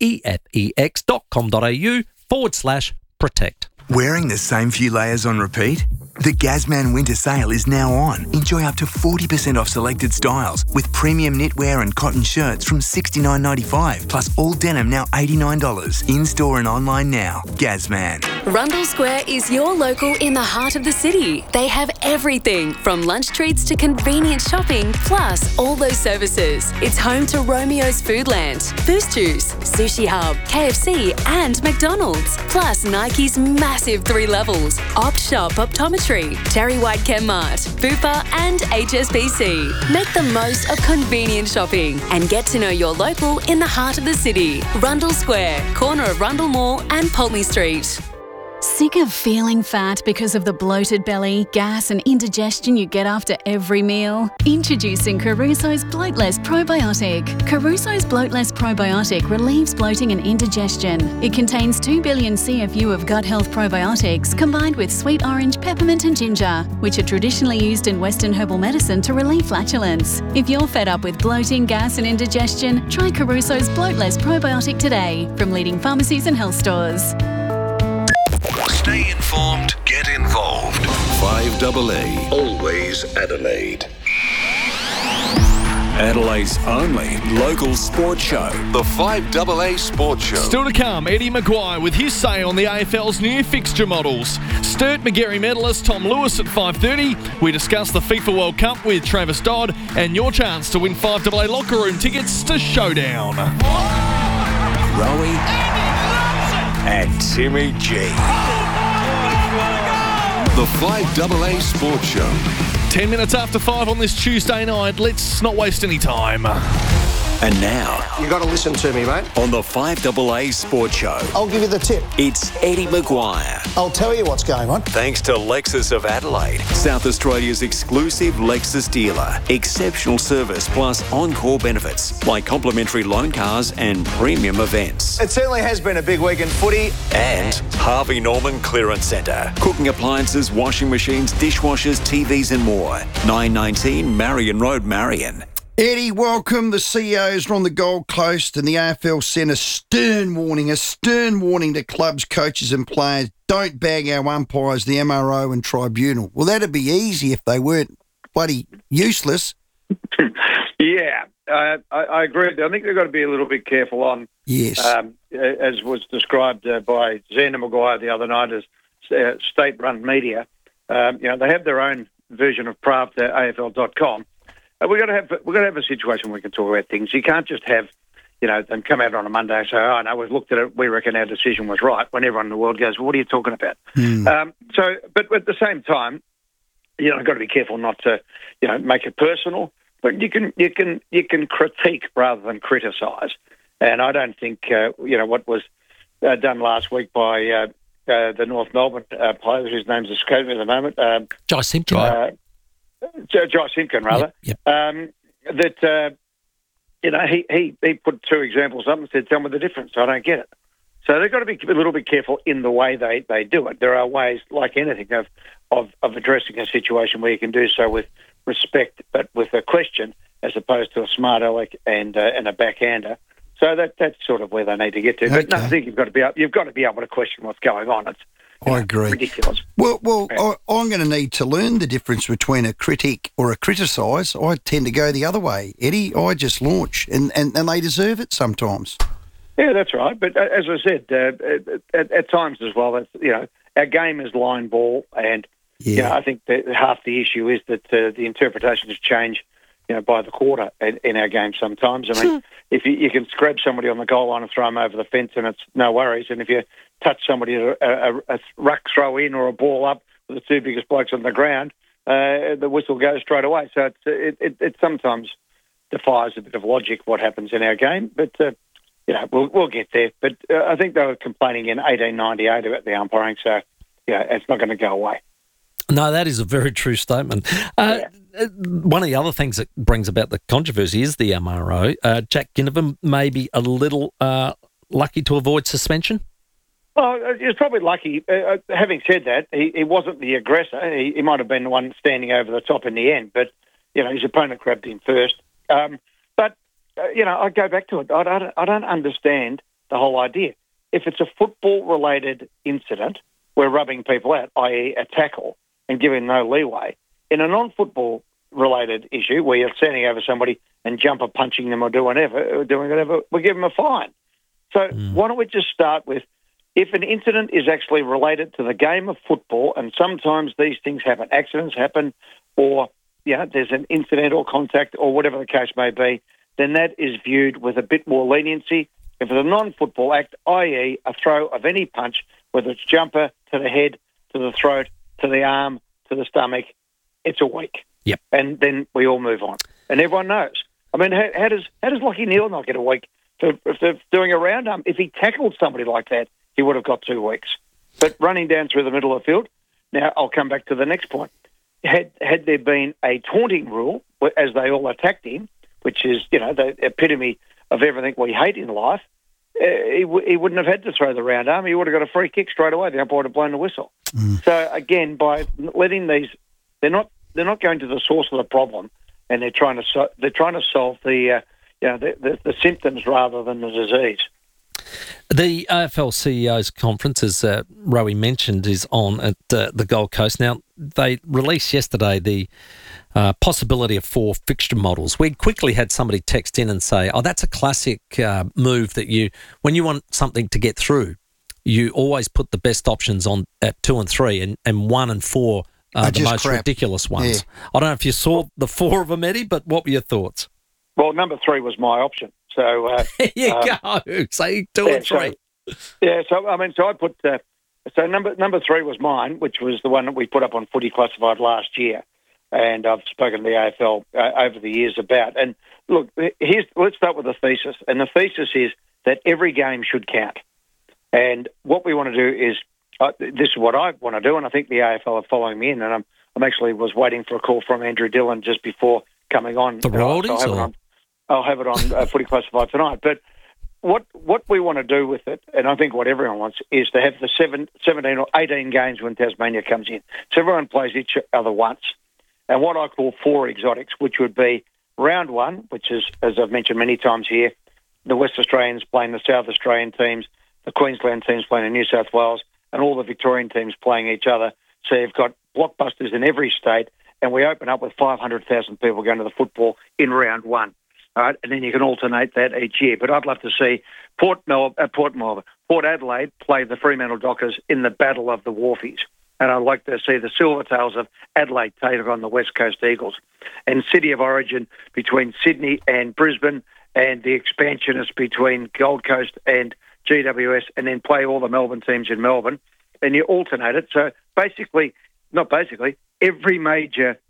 [SPEAKER 19] efex.com.au forward slash protect.
[SPEAKER 28] Wearing the same few layers on repeat? The Gazman winter sale is now on. Enjoy up to forty percent off selected styles with premium knitwear and cotton shirts from sixty-nine ninety-five, plus all denim now eighty-nine dollars. In-store and online now. Gazman.
[SPEAKER 13] Rundle Square is your local in the heart of the city. They have everything from lunch treats to convenient shopping, plus all those services. It's home to Romeo's Foodland, Boost Juice, Sushi Hub, K F C and McDonald's, plus Nike's massive three levels, Opt Shop Optometry, Terry White Chemmart, Bupa and H S B C. Make the most of convenient shopping and get to know your local in the heart of the city. Rundle Square, corner of Rundle Mall and Pulteney Street.
[SPEAKER 7] Sick of feeling fat because of the bloated belly, gas and indigestion you get after every meal? Introducing Caruso's Bloatless Probiotic. Caruso's Bloatless Probiotic relieves bloating and indigestion. It contains two billion C F U of gut health probiotics combined with sweet orange, peppermint and ginger, which are traditionally used in Western herbal medicine to relieve flatulence. If you're fed up with bloating, gas and indigestion, try Caruso's Bloatless Probiotic today from leading pharmacies and health stores.
[SPEAKER 8] Stay informed, get involved. five A A, always Adelaide. Adelaide's only local sports show, the five A A Sports Show.
[SPEAKER 4] Still to come, Eddie Maguire with his say on the A F L's new fixture models. Sturt McGarry medalist Tom Lewis at five thirty. We discuss the FIFA World Cup with Travis Dodd and your chance to win five A A locker room tickets to Showdown.
[SPEAKER 8] Rowie and Timmy G. The five A A Sports Show.
[SPEAKER 4] Ten minutes after five on this Tuesday night. Let's not waste any time.
[SPEAKER 8] And now,
[SPEAKER 9] you got to listen to me, mate.
[SPEAKER 8] On the five A A Sports Show,
[SPEAKER 9] I'll give you the tip.
[SPEAKER 8] It's Eddie Maguire.
[SPEAKER 9] I'll tell you what's going on.
[SPEAKER 8] Thanks to Lexus of Adelaide, South Australia's exclusive Lexus dealer. Exceptional service plus on-call benefits like complimentary loan cars and premium events.
[SPEAKER 9] It certainly has been a big week in footy.
[SPEAKER 8] And Harvey Norman Clearance Centre. Cooking appliances, washing machines, dishwashers, T Vs and more. nine nineteen Marion Road, Marion.
[SPEAKER 2] Eddie, welcome. The C E Os are on the Gold Coast and the A F L sent a stern warning, a stern warning to clubs, coaches and players. Don't bag our umpires, the M R O and tribunal. Well, that'd be easy if they weren't bloody useless.
[SPEAKER 10] Yeah, uh, I, I agree. I think they've got to be a little bit careful on,
[SPEAKER 2] yes,
[SPEAKER 10] um, as was described uh, by Xander Maguire the other night as uh, state-run media. Um, you know, they have their own version of Pravda, A F L dot com. Uh, we've got to have we've got to have a situation where we can talk about things. You can't just have, you know, them come out on a Monday and say, "Oh no, we've looked at it. We reckon our decision was right." When everyone in the world goes, well, "What are you talking about?"
[SPEAKER 2] Mm.
[SPEAKER 10] Um, so, but at the same time, you know, I've got to be careful not to, you know, make it personal. But you can you can you can critique rather than criticise. And I don't think uh, you know what was uh, done last week by uh, uh, the North Melbourne uh, player, whose name's escaping me at the moment. Um,
[SPEAKER 19] Josh Simpkin.
[SPEAKER 10] Uh, Josh Simpkin, rather.
[SPEAKER 19] Yep, yep.
[SPEAKER 10] Um, that uh, you know, he, he he put two examples up and said, "Tell me the difference." I don't get it. So they've got to be a little bit careful in the way they, they do it. There are ways, like anything, of, of of addressing a situation where you can do so with respect, but with a question, as opposed to a smart aleck and uh, and a backhander. So that that's sort of where they need to get to.
[SPEAKER 2] Okay.
[SPEAKER 10] But no, I think you've got to be you've got to be able to question what's going on. It's
[SPEAKER 2] I
[SPEAKER 10] know,
[SPEAKER 2] agree.
[SPEAKER 10] ridiculous.
[SPEAKER 2] Well, well, I, I'm going to need to learn the difference between a critic or a criticise. I tend to go the other way, Eddie. I just launch, and, and, and they deserve it sometimes.
[SPEAKER 10] Yeah, that's right. But uh, as I said, uh, at, at times as well, that's, you know, our game is line ball, and
[SPEAKER 2] yeah.
[SPEAKER 10] you know, I think that half the issue is that uh, the interpretations change, you know, by the quarter in, in our game sometimes. I mean, if you, you can scrap somebody on the goal line and throw them over the fence, and it's no worries. And if you touch somebody at a, a, a ruck throw in or a ball up with the two biggest blokes on the ground, uh, the whistle goes straight away. So it's, it, it, it sometimes defies a bit of logic what happens in our game, but uh, you know, we'll, we'll get there. But uh, I think they were complaining in eighteen ninety-eight about the umpiring, so yeah, it's not going to go away.
[SPEAKER 19] No, that is a very true statement. Uh, yeah. One of the other things that brings about the controversy is the M R O. Uh, Jack Ginnivan may be a little uh, lucky to avoid suspension.
[SPEAKER 10] Well, he was probably lucky. Uh, having said that, he, he wasn't the aggressor. He, he might have been the one standing over the top in the end, but you know, his opponent grabbed him first. Um, but uh, you know, I go back to it. I don't, I don't understand the whole idea. If it's a football-related incident, we're rubbing people out, that is, a tackle, and giving no leeway. In a non-football related issue where you're standing over somebody and jumper punching them or doing whatever, or doing whatever, we give them a fine. So mm. why don't we just start with, if an incident is actually related to the game of football, and sometimes these things happen, accidents happen, or you know, there's an incident or contact or whatever the case may be, then that is viewed with a bit more leniency. If it's a non-football act, that is a throw of any punch, whether it's jumper to the head, to the throat, to the arm, to the stomach, it's a week.
[SPEAKER 19] Yep.
[SPEAKER 10] And then we all move on. And everyone knows. I mean, how, how does how does Lachie Neale not get a week for, for doing a round arm? If he tackled somebody like that, he would have got two weeks. but running down through the middle of the field. Now, I'll come back to the next point. Had had there been a taunting rule, as they all attacked him, which is, you know, the epitome of everything we hate in life, uh, he, w- he wouldn't have had to throw the round arm. He would have got a free kick straight away. The umpire would have blown the whistle. Mm. So, again, by letting these... They're not they're not going to the source of the problem, and they're trying to so, they're trying to solve the, uh, you know, the, the, the symptoms rather than the disease.
[SPEAKER 19] The A F L C E Os conference, as uh, Rowie mentioned, is on at uh, the Gold Coast. Now, they released yesterday the uh, possibility of four fixture models. We quickly had somebody text in and say, oh, that's a classic uh, move that you, when you want something to get through, you always put the best options on at two and three, and, and one and four are the most crap. ridiculous ones. Yeah. I don't know if you saw the four of them, Eddie, but what were your thoughts?
[SPEAKER 10] Well, number three was my option. So uh,
[SPEAKER 19] there you
[SPEAKER 10] um,
[SPEAKER 19] go. Say two
[SPEAKER 10] yeah,
[SPEAKER 19] and three.
[SPEAKER 10] So, yeah, so I mean, so I put uh, so number number three was mine, which was the one that we put up on Footy Classified last year, and I've spoken to the A F L uh, over the years about. And look, here's let's start with the thesis, and the thesis is that every game should count. And what we want to do is uh, this is what I want to do, and I think the A F L are following me in. And I'm I'm actually was waiting for a call from Andrew Dillon just before coming on.
[SPEAKER 19] The royalties,
[SPEAKER 10] so or? I'll have it on uh, Footy Classified tonight. But what what we want to do with it, and I think what everyone wants, is to have the seven, seventeen or eighteen games when Tasmania comes in. So everyone plays each other once. And what I call four exotics, which would be round one, which is, as I've mentioned many times here, the West Australians playing the South Australian teams, the Queensland teams playing the New South Wales, and all the Victorian teams playing each other. So you've got blockbusters in every state, and we open up with five hundred thousand people going to the football in round one. All right, and then you can alternate that each year. But I'd love to see Port Mel- uh, Port Melbourne, Port Adelaide play the Fremantle Dockers in the Battle of the Wharfies. And I'd like to see the Silvertails of Adelaide take on the West Coast Eagles. And City of Origin between Sydney and Brisbane, and the expansionists between Gold Coast and G W S, and then play all the Melbourne teams in Melbourne. And you alternate it. So basically, not basically, every major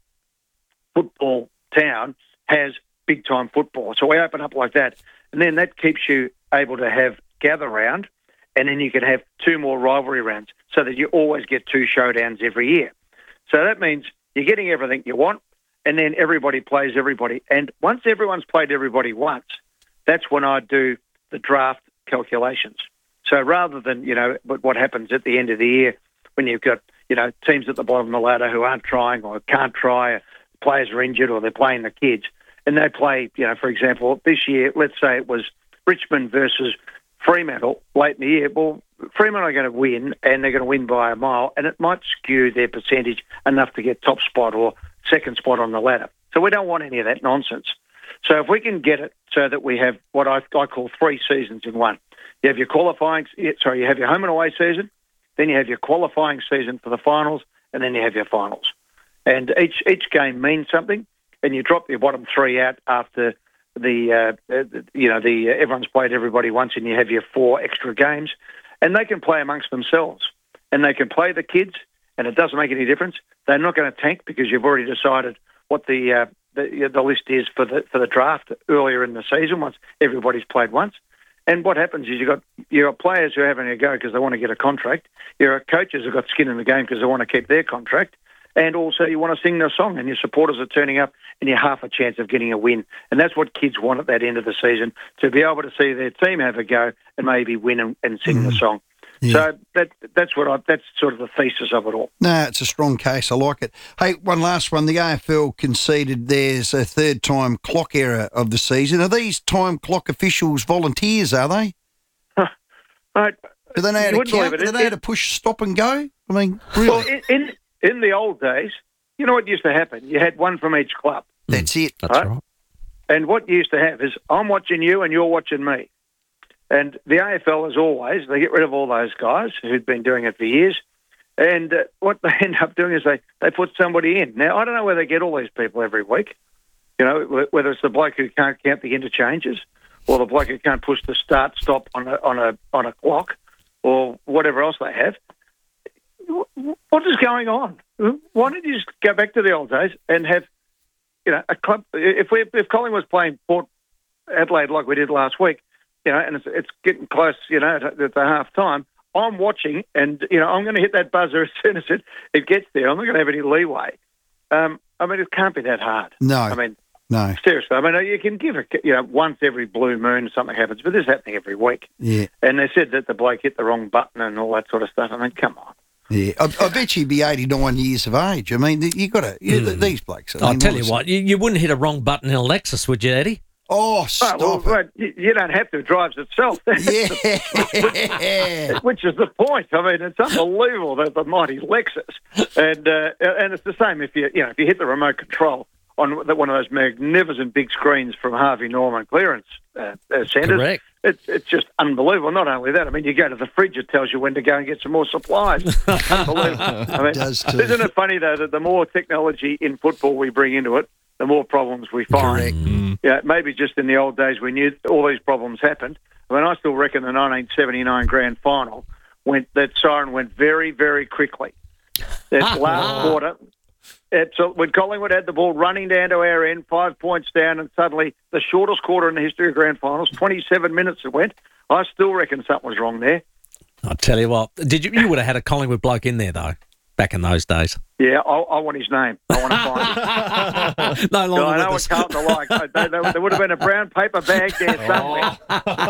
[SPEAKER 10] football town has big-time football. So we open up like that, and then that keeps you able to have gather round, and then you can have two more rivalry rounds so that you always get two showdowns every year. So that means you're getting everything you want, and then everybody plays everybody. And once everyone's played everybody once, that's when I do the draft calculations. So rather than, you know, what happens at the end of the year when you've got, you know, teams at the bottom of the ladder who aren't trying or can't try, players are injured or they're playing the kids, and they play, you know, for example, this year, let's say it was Richmond versus Fremantle late in the year. Well, Fremantle are going to win, and they're going to win by a mile, and it might skew their percentage enough to get top spot or second spot on the ladder. So we don't want any of that nonsense. So if we can get it so that we have what I, I call three seasons in one. You have your qualifying, sorry, you have your home and away season, then you have your qualifying season for the finals, and then you have your finals. And each each game means something. And you drop your bottom three out after the, uh, you know, the uh, everyone's played everybody once, and you have your four extra games, and they can play amongst themselves, and they can play the kids, and it doesn't make any difference. They're not going to tank because you've already decided what the, uh, the the list is for the for the draft earlier in the season once everybody's played once. And what happens is you've got you got players who are having a go because they want to get a contract. You've got coaches who've got skin in the game because they want to keep their contract. And also you want to sing their song, and your supporters are turning up, and you're half a chance of getting a win. And that's what kids want at that end of the season, to be able to see their team have a go and maybe win and, and sing mm. the song. Yeah. So that that's what I, that's sort of the thesis of it all.
[SPEAKER 2] No, it's a strong case. I like it. Hey, one last one. The A F L conceded there's a third time clock error of the season. Are these time clock officials volunteers, are they?
[SPEAKER 10] Huh. Right.
[SPEAKER 2] Do they know how to count? Do they know how to push stop and go? I mean, really?
[SPEAKER 10] Well, in, in In the old days, you know what used to happen? You had one from each club.
[SPEAKER 2] That's it.
[SPEAKER 19] That's right. right.
[SPEAKER 10] And what you used to have is, I'm watching you and you're watching me. And the A F L, as always, they get rid of all those guys who'd been doing it for years. And uh, what they end up doing is they, they put somebody in. Now, I don't know where they get all these people every week. You know, whether it's the bloke who can't count the interchanges, or the bloke who can't push the start stop on a on a on a clock, or whatever else they have. What is going on? Why don't you just go back to the old days and have, you know, a club? If we if Colin was playing Port Adelaide like we did last week, you know, and it's, it's getting close, you know, at, at the half time, I'm watching, and you know I'm going to hit that buzzer as soon as it, it gets there. I'm not going to have any leeway. Um, I mean, it can't be that hard.
[SPEAKER 2] No.
[SPEAKER 10] I mean,
[SPEAKER 2] no.
[SPEAKER 10] Seriously, I mean, you can give a, you know, once every blue moon something happens, but this is happening every week.
[SPEAKER 2] Yeah.
[SPEAKER 10] And they said that the bloke hit the wrong button and all that sort of stuff. I mean, come on.
[SPEAKER 2] Yeah, I, I bet you'd be eighty-nine years of age. I mean, you got to mm. these blokes. I
[SPEAKER 19] I'll
[SPEAKER 2] mean,
[SPEAKER 19] tell you
[SPEAKER 2] honestly.
[SPEAKER 19] what, you, you wouldn't hit a wrong button in a Lexus, would you, Eddie?
[SPEAKER 2] Oh, stop
[SPEAKER 10] oh, well,
[SPEAKER 2] it.
[SPEAKER 10] Well, you don't have to. It drives itself.
[SPEAKER 2] Yeah.
[SPEAKER 10] Which is the point. I mean, it's unbelievable that the mighty Lexus. And uh, and it's the same if you you know if you hit the remote control on one of those magnificent big screens from Harvey Norman clearance uh, uh, centres.
[SPEAKER 19] Correct.
[SPEAKER 10] It's it's just unbelievable. Not only that, I mean, you go to the fridge, it tells you when to go and get some more supplies. Unbelievable. I mean,
[SPEAKER 2] It does too.
[SPEAKER 10] Isn't it funny though that the more technology in football we bring into it, the more problems we find.
[SPEAKER 2] Correct.
[SPEAKER 10] Mm. Yeah, maybe just in the old days we knew all these problems happened. I mean, I still reckon the nineteen seventy-nine grand final went that siren went very, very quickly. That last quarter, it's, uh, when Collingwood had the ball running down to our end, five points down, and suddenly the shortest quarter in the history of grand finals, twenty-seven minutes it went. I still reckon something was wrong there.
[SPEAKER 19] I'll tell you what, did you? You would have had a Collingwood bloke in there though, back in those days.
[SPEAKER 10] Yeah, I, I want his name. I want to find him.
[SPEAKER 19] No longer
[SPEAKER 10] I know
[SPEAKER 19] with
[SPEAKER 10] what
[SPEAKER 19] us.
[SPEAKER 10] Carlton are like. There, there, there would have been a brown paper bag there somewhere.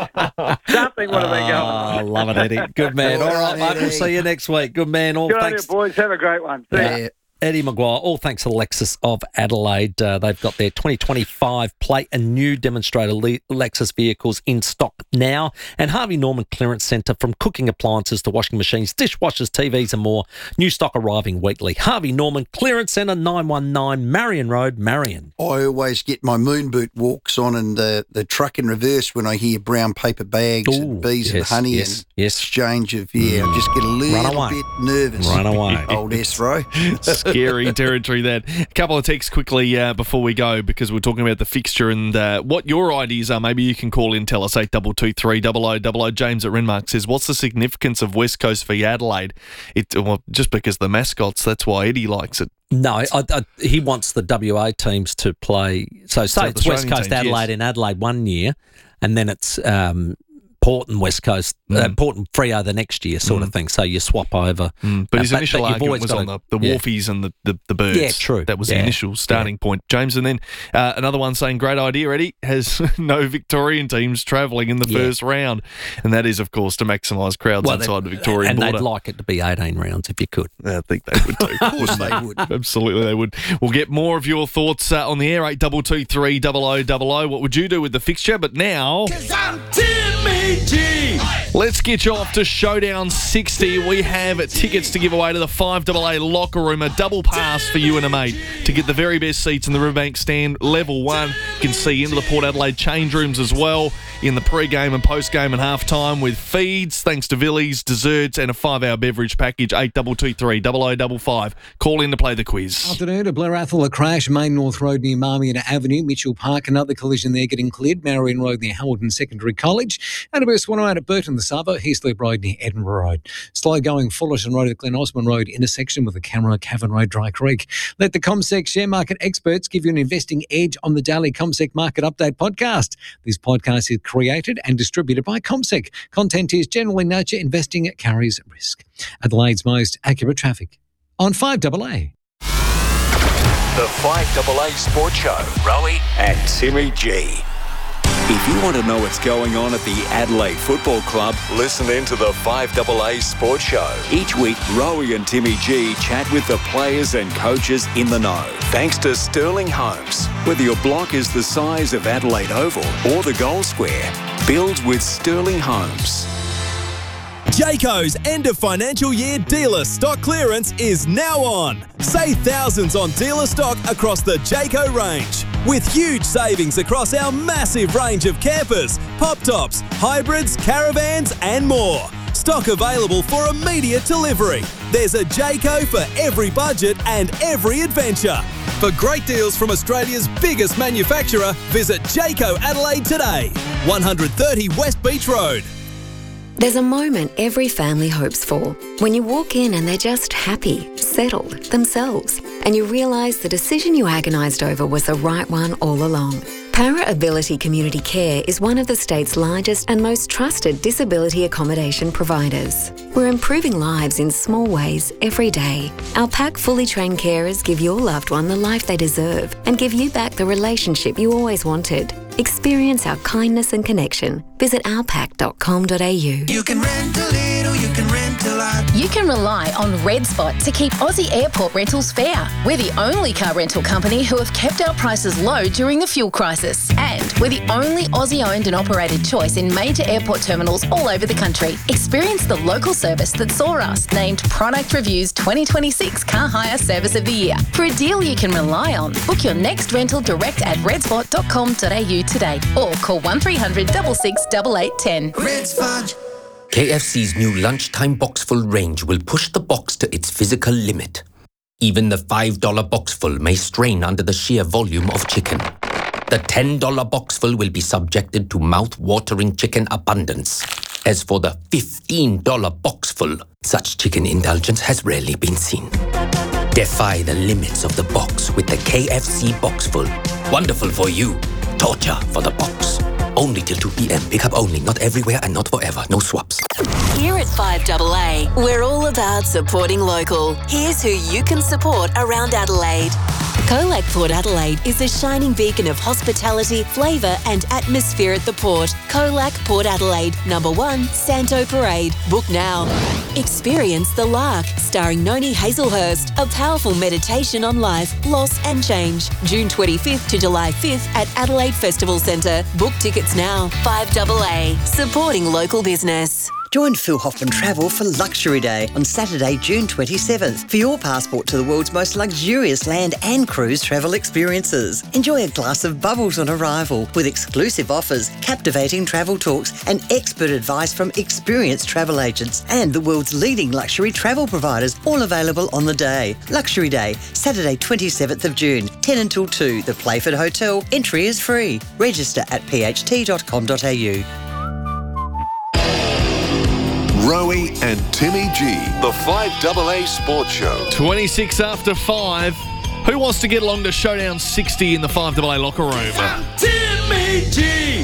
[SPEAKER 10] Something would have been going
[SPEAKER 19] Oh,
[SPEAKER 10] on.
[SPEAKER 19] I love it, Eddie. Good man. All right, mate. We'll see you next week. Good man. All
[SPEAKER 10] Good on you,
[SPEAKER 19] thanks.
[SPEAKER 10] boys. Have a great one. See ya.
[SPEAKER 19] Yeah. Eddie Maguire, all thanks to Lexus of Adelaide. Uh, they've got their twenty twenty-five plate and new demonstrator Le- Lexus vehicles in stock now. And Harvey Norman Clearance Centre, from cooking appliances to washing machines, dishwashers, T Vs and more. New stock arriving weekly. Harvey Norman Clearance Centre, nine one nine Marion Road, Marion.
[SPEAKER 2] I always get my moon boot walks on and the, the truck in reverse when I hear brown paper bags
[SPEAKER 19] Ooh,
[SPEAKER 2] and bees and
[SPEAKER 19] yes,
[SPEAKER 2] honey
[SPEAKER 19] yes,
[SPEAKER 2] and
[SPEAKER 19] yes.
[SPEAKER 2] exchange of, yeah, I just get a little
[SPEAKER 19] away.
[SPEAKER 2] bit nervous.
[SPEAKER 19] Run away.
[SPEAKER 2] Old Esro.
[SPEAKER 4] Scary territory then. A couple of texts quickly uh, before we go, because we're talking about the fixture and uh, what your ideas are. Maybe you can call in, tell us, eight two two three, double oh double oh. James at Renmark says, what's the significance of West Coast v Adelaide? It well, just because the mascots, that's why Eddie likes it.
[SPEAKER 19] No, I, I, he wants the W A teams to play. So, say
[SPEAKER 4] South
[SPEAKER 19] it's West
[SPEAKER 4] Australian
[SPEAKER 19] Coast
[SPEAKER 4] teams,
[SPEAKER 19] Adelaide
[SPEAKER 4] yes.
[SPEAKER 19] in Adelaide one year, and then it's um, Port and West Coast, uh,
[SPEAKER 4] Mm.
[SPEAKER 19] Port and Freo the next year, sort of thing. So you swap over.
[SPEAKER 4] Mm, but
[SPEAKER 19] Uh,
[SPEAKER 4] his initial
[SPEAKER 19] you've
[SPEAKER 4] argument
[SPEAKER 19] always
[SPEAKER 4] was
[SPEAKER 19] got
[SPEAKER 4] on
[SPEAKER 19] to-
[SPEAKER 4] the, the
[SPEAKER 19] yeah.
[SPEAKER 4] Wharfies and the, the, the birds.
[SPEAKER 19] Yeah, true.
[SPEAKER 4] That was
[SPEAKER 19] Yeah.
[SPEAKER 4] the initial starting point, James. And then uh, another one saying, great idea, Eddie, has no Victorian teams travelling in the
[SPEAKER 19] Yeah.
[SPEAKER 4] first round. And that is, of course, to maximise crowds
[SPEAKER 19] Well,
[SPEAKER 4] inside
[SPEAKER 19] they-
[SPEAKER 4] the Victorian
[SPEAKER 19] and
[SPEAKER 4] border.
[SPEAKER 19] they'd like it to be eighteen rounds if you could.
[SPEAKER 4] I think they would too.
[SPEAKER 2] Of course they would.
[SPEAKER 4] Absolutely, they would. We'll get more of your thoughts uh, on the air, eight two two three, double oh double oh. What would you do with the fixture? But now... Timmy G! Let's get you off to Showdown sixty. We have tickets to give away to the five A A locker room, a double pass for you and a mate to get the very best seats in the Riverbank stand, level one. You can see into the Port Adelaide change rooms as well in the pre-game and post-game and half-time with feeds, thanks to Villies, desserts and a five-hour beverage package, eight two two three, double oh double five. Call in to play the quiz.
[SPEAKER 1] Afternoon, a Blair Athol, a crash, Main North Road near Marmion Avenue, Mitchell Park, another collision there getting cleared, Marion Road near Hamilton Secondary College, and a burst one oh eight at Burton the Savo, Heathleap Road near Edinburgh Road. Slow going Fullerton Road at Glen Osmond Road intersection with the Camera Cavan Road Dry Creek. Let the CommSec share market experts give you an investing edge on the daily CommSec Market Update podcast. This podcast is created and distributed by CommSec. Content is generally nature, investing carries risk. Adelaide's most accurate traffic on five A A.
[SPEAKER 8] The five A A Sports Show. Rowie and Timmy G. If you want to know what's going on at the Adelaide Football Club, listen in to the five A A Sports Show. Each week, Rowie and Timmy G chat with the players and coaches in the know. Thanks to Sterling Homes. Whether your block is the size of Adelaide Oval or the goal square, build with Sterling Homes.
[SPEAKER 3] Jayco's end of financial year dealer stock clearance is now on. Save thousands on dealer stock across the Jayco range, with huge savings across our massive range of campers, pop tops, hybrids, caravans and more. Stock available for immediate delivery. There's a Jayco for every budget and every adventure. For great deals from Australia's biggest manufacturer, visit Jayco Adelaide today. one thirty West Beach Road.
[SPEAKER 25] There's a moment every family hopes for, when you walk in and they're just happy, settled, themselves, and you realise the decision you agonised over was the right one all along. Para Ability Community Care is one of the state's largest and most trusted disability accommodation providers. We're improving lives in small ways every day. Our pack fully trained carers give your loved one the life they deserve and give you back the relationship you always wanted. Experience our kindness and connection. Visit our pack dot com dot a u.
[SPEAKER 6] You can rent a little, you can rent a lot.
[SPEAKER 11] You can rely on Red Spot to keep Aussie airport rentals fair. We're the only car rental company who have kept our prices low during the fuel crisis. And we're the only Aussie-owned and operated choice in major airport terminals all over the country. Experience the local service that saw us named Product Review's twenty twenty-six Car Hire Service of the Year. For a deal you can rely on, book your next rental direct at red spot dot com dot a u today or call one three hundred six six eight eight one zero.
[SPEAKER 6] Red Spot.
[SPEAKER 12] K F C's new lunchtime boxful range will push the box to its physical limit. Even the five dollar boxful may strain under the sheer volume of chicken. The ten dollar boxful will be subjected to mouth-watering chicken abundance. As for the fifteen dollar boxful, such chicken indulgence has rarely been seen. Defy the limits of the box with the K F C boxful. Wonderful for you. Torture for the box. Only till two p.m. Pick up only, not everywhere and not forever. No swaps.
[SPEAKER 14] Here at five A A, we're all about supporting local. Here's who you can support around Adelaide. Colac Port Adelaide is a shining beacon of hospitality, flavour and atmosphere at the port. Colac Port Adelaide, number one, Santo Parade. Book now. Experience The Lark, starring Noni Hazelhurst, a powerful meditation on life, loss and change. June twenty-fifth to July fifth at Adelaide Festival Centre. Book tickets now. five A A, supporting local business.
[SPEAKER 15] Join Phil Hoffman Travel for Luxury Day on Saturday, June twenty-seventh for your passport to the world's most luxurious land and cruise travel experiences. Enjoy a glass of bubbles on arrival with exclusive offers, captivating travel talks and expert advice from experienced travel agents and the world's leading luxury travel providers, all available on the day. Luxury Day, Saturday twenty-seventh of June, ten until two, the Playford Hotel. Entry is free. Register at p h t dot com dot a u.
[SPEAKER 16] Rowie and Timmy G, the five A A Sports Show.
[SPEAKER 4] twenty-six after five. Who wants to get along to Showdown sixty in the five A A locker room?
[SPEAKER 19] Timmy G!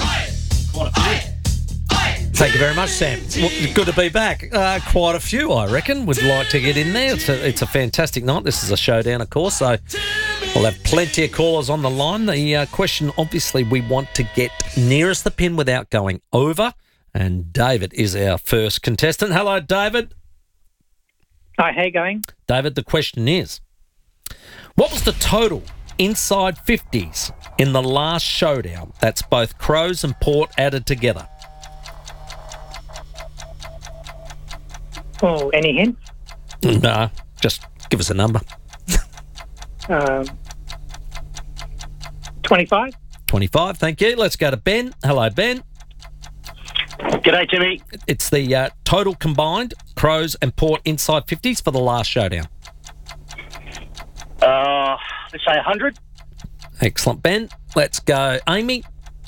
[SPEAKER 19] Thank you very much, Sam. Well, good to be back. Uh, quite a few, I reckon, would like to get in there. It's a, it's a fantastic night. This is a showdown, of course, so we'll have plenty of callers on the line. The uh, question, obviously, we want to get nearest the pin without going over. And David is our first contestant. Hello, David.
[SPEAKER 18] Hi, how you going?
[SPEAKER 19] David, the question is, what was the total inside fifties in the last showdown? That's both Crows and Port added together.
[SPEAKER 18] Oh, any hints?
[SPEAKER 19] No, just give us a number.
[SPEAKER 18] um, twenty-five.
[SPEAKER 19] twenty-five, thank you. Let's go to Ben. Hello, Ben.
[SPEAKER 21] G'day, Timmy.
[SPEAKER 19] It's the uh, total combined Crows and Port inside fifties for the last showdown.
[SPEAKER 21] Uh, let's say one hundred.
[SPEAKER 19] Excellent, Ben. Let's go, Amy.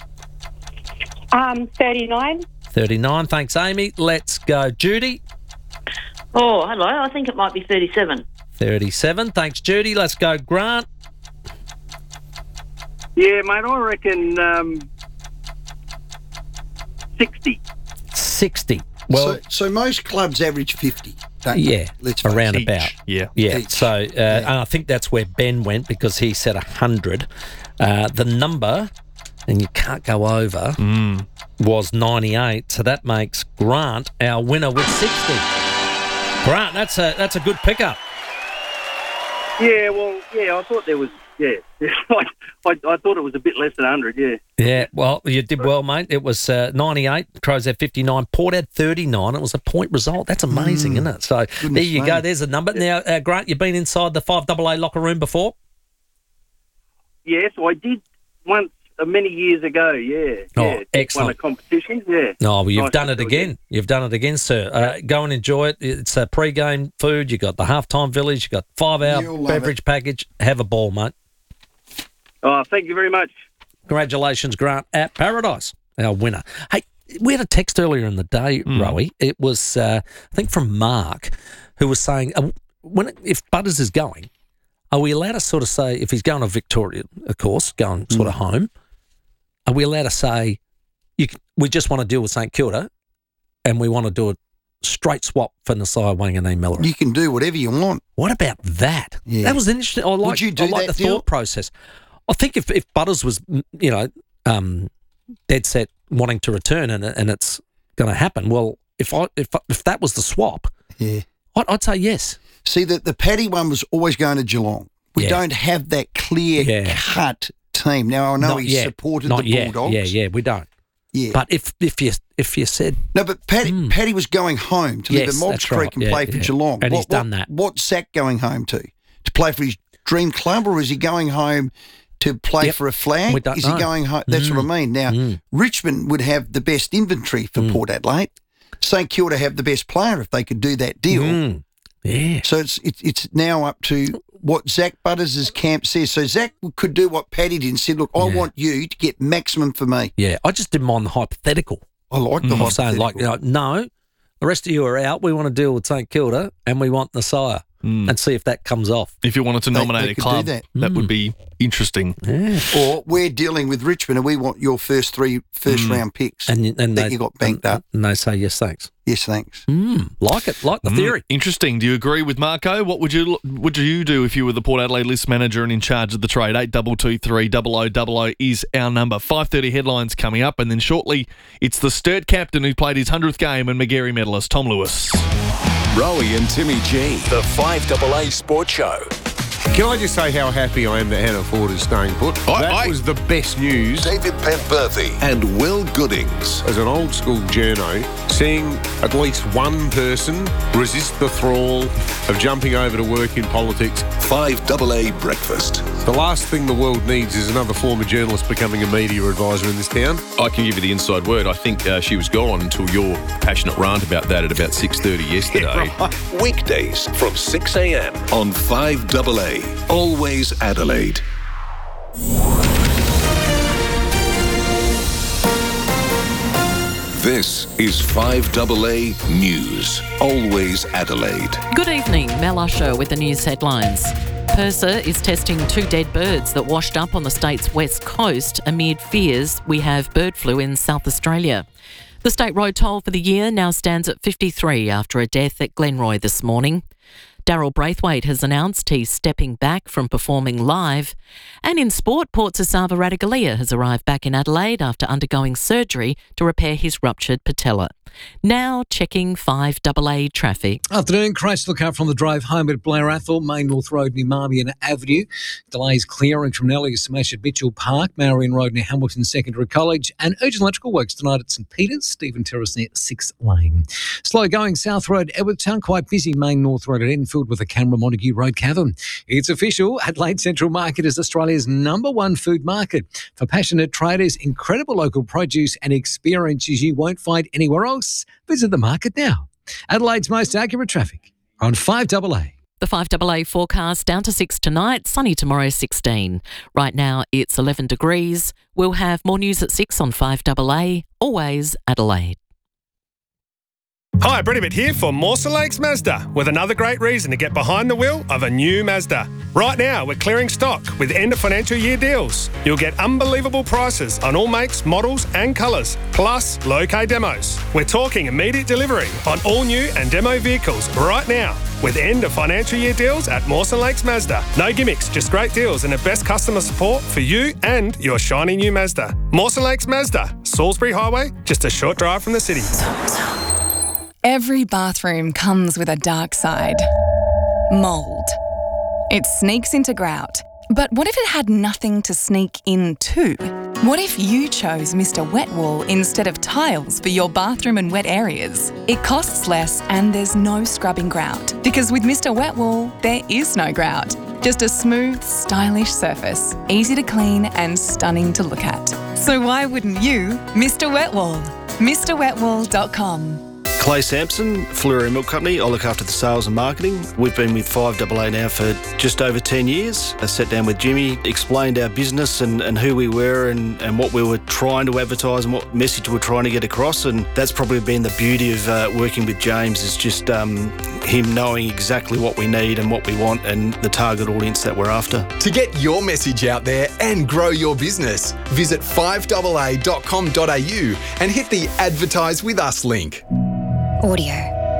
[SPEAKER 29] Um, thirty-nine.
[SPEAKER 19] thirty-nine, thanks, Amy. Let's go, Judy.
[SPEAKER 30] Oh, hello. I think it might be thirty-seven.
[SPEAKER 19] thirty-seven, thanks, Judy. Let's go, Grant.
[SPEAKER 21] Yeah, mate, I reckon um, sixty.
[SPEAKER 19] sixty. Well,
[SPEAKER 2] so, so most clubs average fifty. Don't
[SPEAKER 19] yeah,
[SPEAKER 2] they? Let's face
[SPEAKER 19] around
[SPEAKER 2] it.
[SPEAKER 19] about.
[SPEAKER 4] Yeah.
[SPEAKER 19] Yeah.
[SPEAKER 2] Each.
[SPEAKER 19] So uh, and I think that's where Ben went because he said one hundred. Uh, the number, and you can't go over,
[SPEAKER 4] mm.
[SPEAKER 19] was ninety-eight. So that makes Grant our winner with sixty. Grant, that's a that's a good pickup.
[SPEAKER 21] Yeah, well, yeah, I thought there was, yeah. I, I, I thought it was a bit less than one hundred, yeah.
[SPEAKER 19] Yeah, well, you did well, mate. It was uh, ninety-eight. Crows had fifty-nine. Port had thirty-nine. It was a point result. That's amazing, mm. isn't it? So Goodness there you mate. go. There's a number. Now, uh, Grant, you've been inside the five A A locker room before?
[SPEAKER 21] Yes, I did once uh, many years ago, yeah.
[SPEAKER 19] Oh,
[SPEAKER 21] yeah,
[SPEAKER 19] excellent.
[SPEAKER 21] Won a competition, yeah.
[SPEAKER 19] No, well, you've
[SPEAKER 21] Nice
[SPEAKER 19] done
[SPEAKER 21] to
[SPEAKER 19] it
[SPEAKER 21] do it
[SPEAKER 19] again. You've done it again, sir. Uh, go and enjoy it. It's a pre-game food. You've got the halftime village. You've got five-hour
[SPEAKER 21] You'll love
[SPEAKER 19] beverage package. Have a ball, mate.
[SPEAKER 21] Oh, thank you very much.
[SPEAKER 19] Congratulations, Grant, at Paradise, our winner. Hey, we had a text earlier in the day,
[SPEAKER 4] Mm.
[SPEAKER 19] Rowie. It was, uh, I think, from Mark, who was saying, uh, when it, if Butters is going, are we allowed to sort of say, if he's going to Victoria, of course, going sort of home, are we allowed to say, you can, we just want to deal with St Kilda and we want to do it straight swap for Nasai Wanganeen-Miller.
[SPEAKER 2] You can do whatever you want.
[SPEAKER 19] What about that?
[SPEAKER 2] Yeah.
[SPEAKER 19] That was interesting. I like,
[SPEAKER 2] Would you do
[SPEAKER 19] I like
[SPEAKER 2] that
[SPEAKER 19] the
[SPEAKER 2] deal?
[SPEAKER 19] thought process. I think if, if Butters was, you know, um, dead set wanting to return and and it's going to happen, well, if I if if that was the swap,
[SPEAKER 2] yeah,
[SPEAKER 19] I'd, I'd say yes.
[SPEAKER 2] See, the, the Paddy one was always going to Geelong. We
[SPEAKER 19] Yeah.
[SPEAKER 2] don't have that clear
[SPEAKER 19] Yeah.
[SPEAKER 2] cut team. Now, I know
[SPEAKER 19] Not
[SPEAKER 2] he
[SPEAKER 19] yet.
[SPEAKER 2] supported
[SPEAKER 19] Not
[SPEAKER 2] the
[SPEAKER 19] yet.
[SPEAKER 2] Bulldogs.
[SPEAKER 19] Yeah, yeah, we don't.
[SPEAKER 2] Yeah.
[SPEAKER 19] But if if you if you said
[SPEAKER 2] No, but Paddy, Paddy was going home to live
[SPEAKER 19] Yes,
[SPEAKER 2] at Mobbs
[SPEAKER 19] that's
[SPEAKER 2] Creek
[SPEAKER 19] right.
[SPEAKER 2] and
[SPEAKER 19] Yeah,
[SPEAKER 2] play for
[SPEAKER 19] yeah.
[SPEAKER 2] Geelong.
[SPEAKER 19] And
[SPEAKER 2] what,
[SPEAKER 19] he's done
[SPEAKER 2] what-
[SPEAKER 19] that.
[SPEAKER 2] What's Zach going home to? To play for his dream club, or is he going home to play
[SPEAKER 19] Yep.
[SPEAKER 2] for a flag?
[SPEAKER 19] We don't
[SPEAKER 2] is
[SPEAKER 19] know.
[SPEAKER 2] he going home? That's what I
[SPEAKER 19] Mm.
[SPEAKER 2] mean. Now,
[SPEAKER 19] Mm.
[SPEAKER 2] Richmond would have the best inventory for Port Adelaide. St Kilda have the best player if they could do that deal.
[SPEAKER 19] Mm. Yeah.
[SPEAKER 2] So it's it's it's now up to what Zach Butters' camp says. So Zach could do what Paddy did and said, look, I
[SPEAKER 19] Yeah.
[SPEAKER 2] want you to get maximum for me.
[SPEAKER 19] Yeah, I just didn't mind the hypothetical.
[SPEAKER 2] I like the
[SPEAKER 19] of saying, like,
[SPEAKER 2] hypothetical.
[SPEAKER 19] you know, no, the rest of you are out. We want to deal with St Kilda and we want Nasai and see if that comes off.
[SPEAKER 4] If you wanted to
[SPEAKER 2] They-
[SPEAKER 4] nominate
[SPEAKER 2] they
[SPEAKER 4] a
[SPEAKER 2] could do
[SPEAKER 4] club,
[SPEAKER 2] that.
[SPEAKER 4] that would be interesting.
[SPEAKER 19] Yeah.
[SPEAKER 2] Or we're dealing with Richmond and we want your first three first
[SPEAKER 4] Mm.
[SPEAKER 2] round picks
[SPEAKER 19] And, and
[SPEAKER 2] that
[SPEAKER 19] they,
[SPEAKER 2] you got banked
[SPEAKER 19] and,
[SPEAKER 2] up.
[SPEAKER 19] And they say, yes, thanks.
[SPEAKER 2] Yes, thanks.
[SPEAKER 19] Mm, like it, like the
[SPEAKER 4] Mm,
[SPEAKER 19] theory.
[SPEAKER 4] Interesting. Do you agree with Marco? What would you would you do if you were the Port Adelaide list manager and in charge of the trade? Eight double two three double o double o is our number. Five thirty headlines coming up, and then shortly it's the Sturt captain who played his hundredth game and Magarey medalist Tom Lewis.
[SPEAKER 8] Rowie and Timmy G, the five double A Sports Show.
[SPEAKER 5] Can I just say how happy I am that Hannah Ford is staying put?
[SPEAKER 16] I-
[SPEAKER 5] that
[SPEAKER 16] I-
[SPEAKER 5] was the best news.
[SPEAKER 16] David Penberthy and Will Goodings.
[SPEAKER 5] As an old school journo, seeing at least one person resist the thrall of jumping over to work in politics.
[SPEAKER 16] five double A Breakfast.
[SPEAKER 5] The last thing the world needs is another former journalist becoming a media advisor in this town.
[SPEAKER 17] I can give you the inside word. I think uh, she was gone until your passionate rant about that at about six thirty yesterday.
[SPEAKER 16] Weekdays from six a.m. on five double A. Always Adelaide. This is five double A News. Always Adelaide.
[SPEAKER 20] Good evening, Mel Usher with the news headlines. PIRSA is testing two dead birds that washed up on the state's west coast amid fears we have bird flu in South Australia. The state road toll for the year now stands at fifty-three after a death at Glenroy this morning. Daryl Braithwaite has announced he's stepping back from performing live. And in sport, Port Sasava Ratugolea has arrived back in Adelaide after undergoing surgery to repair his ruptured patella. Now checking five double A traffic.
[SPEAKER 1] Afternoon, crash to look out from the drive home at Blair Athol, Main North Road near Marmion Avenue. Delays clearing from Nellie Smash at Mitchell Park, Marion Road near Hamilton Secondary College, and urgent electrical works tonight at St Peters, Stephen Terrace near Sixth Lane. Slow going South Road, Edwardtown, quite busy Main North Road at Enfield with the Canberra Montague Road Cavern. It's official, Adelaide Central Market is Australia's number one food market. For passionate traders, incredible local produce and experiences you won't find anywhere else. Visit the market now. Adelaide's most accurate traffic on five double A.
[SPEAKER 20] The five double A forecast down to six tonight, sunny tomorrow sixteen. Right now it's eleven degrees. We'll have more news at six on five double A, always Adelaide.
[SPEAKER 22] Hi, Brendan here for Mawson Lakes Mazda with another great reason to get behind the wheel of a new Mazda. Right now, we're clearing stock with end of financial year deals. You'll get unbelievable prices on all makes, models and colours, plus low-K demos. We're talking immediate delivery on all new and demo vehicles right now with end of financial year deals at Mawson Lakes Mazda. No gimmicks, just great deals and the best customer support for you and your shiny new Mazda. Mawson Lakes Mazda, Salisbury Highway, just a short drive from the city.
[SPEAKER 23] Every bathroom comes with a dark side. Mould. It sneaks into grout. But what if it had nothing to sneak into? What if you chose Mister Wet Wall instead of tiles for your bathroom and wet areas? It costs less and there's no scrubbing grout. Because with Mister Wet Wall, there is no grout. Just a smooth, stylish surface, easy to clean and stunning to look at. So why wouldn't you, Mister Wet Wall? Mr wet wall dot com.
[SPEAKER 21] Clay Sampson, Fleury Milk Company. I look after the sales and marketing. We've been with five double A now for just over ten years. I sat down with Jimmy, explained our business and, and who we were and, and what we were trying to advertise and what message we were trying to get across. And that's probably been the beauty of uh, working with James, is just um, him knowing exactly what we need and what we want and the target audience that we're after.
[SPEAKER 24] To get your message out there and grow your business, visit five double A dot com dot a u and hit the Advertise With Us link.
[SPEAKER 26] Audio.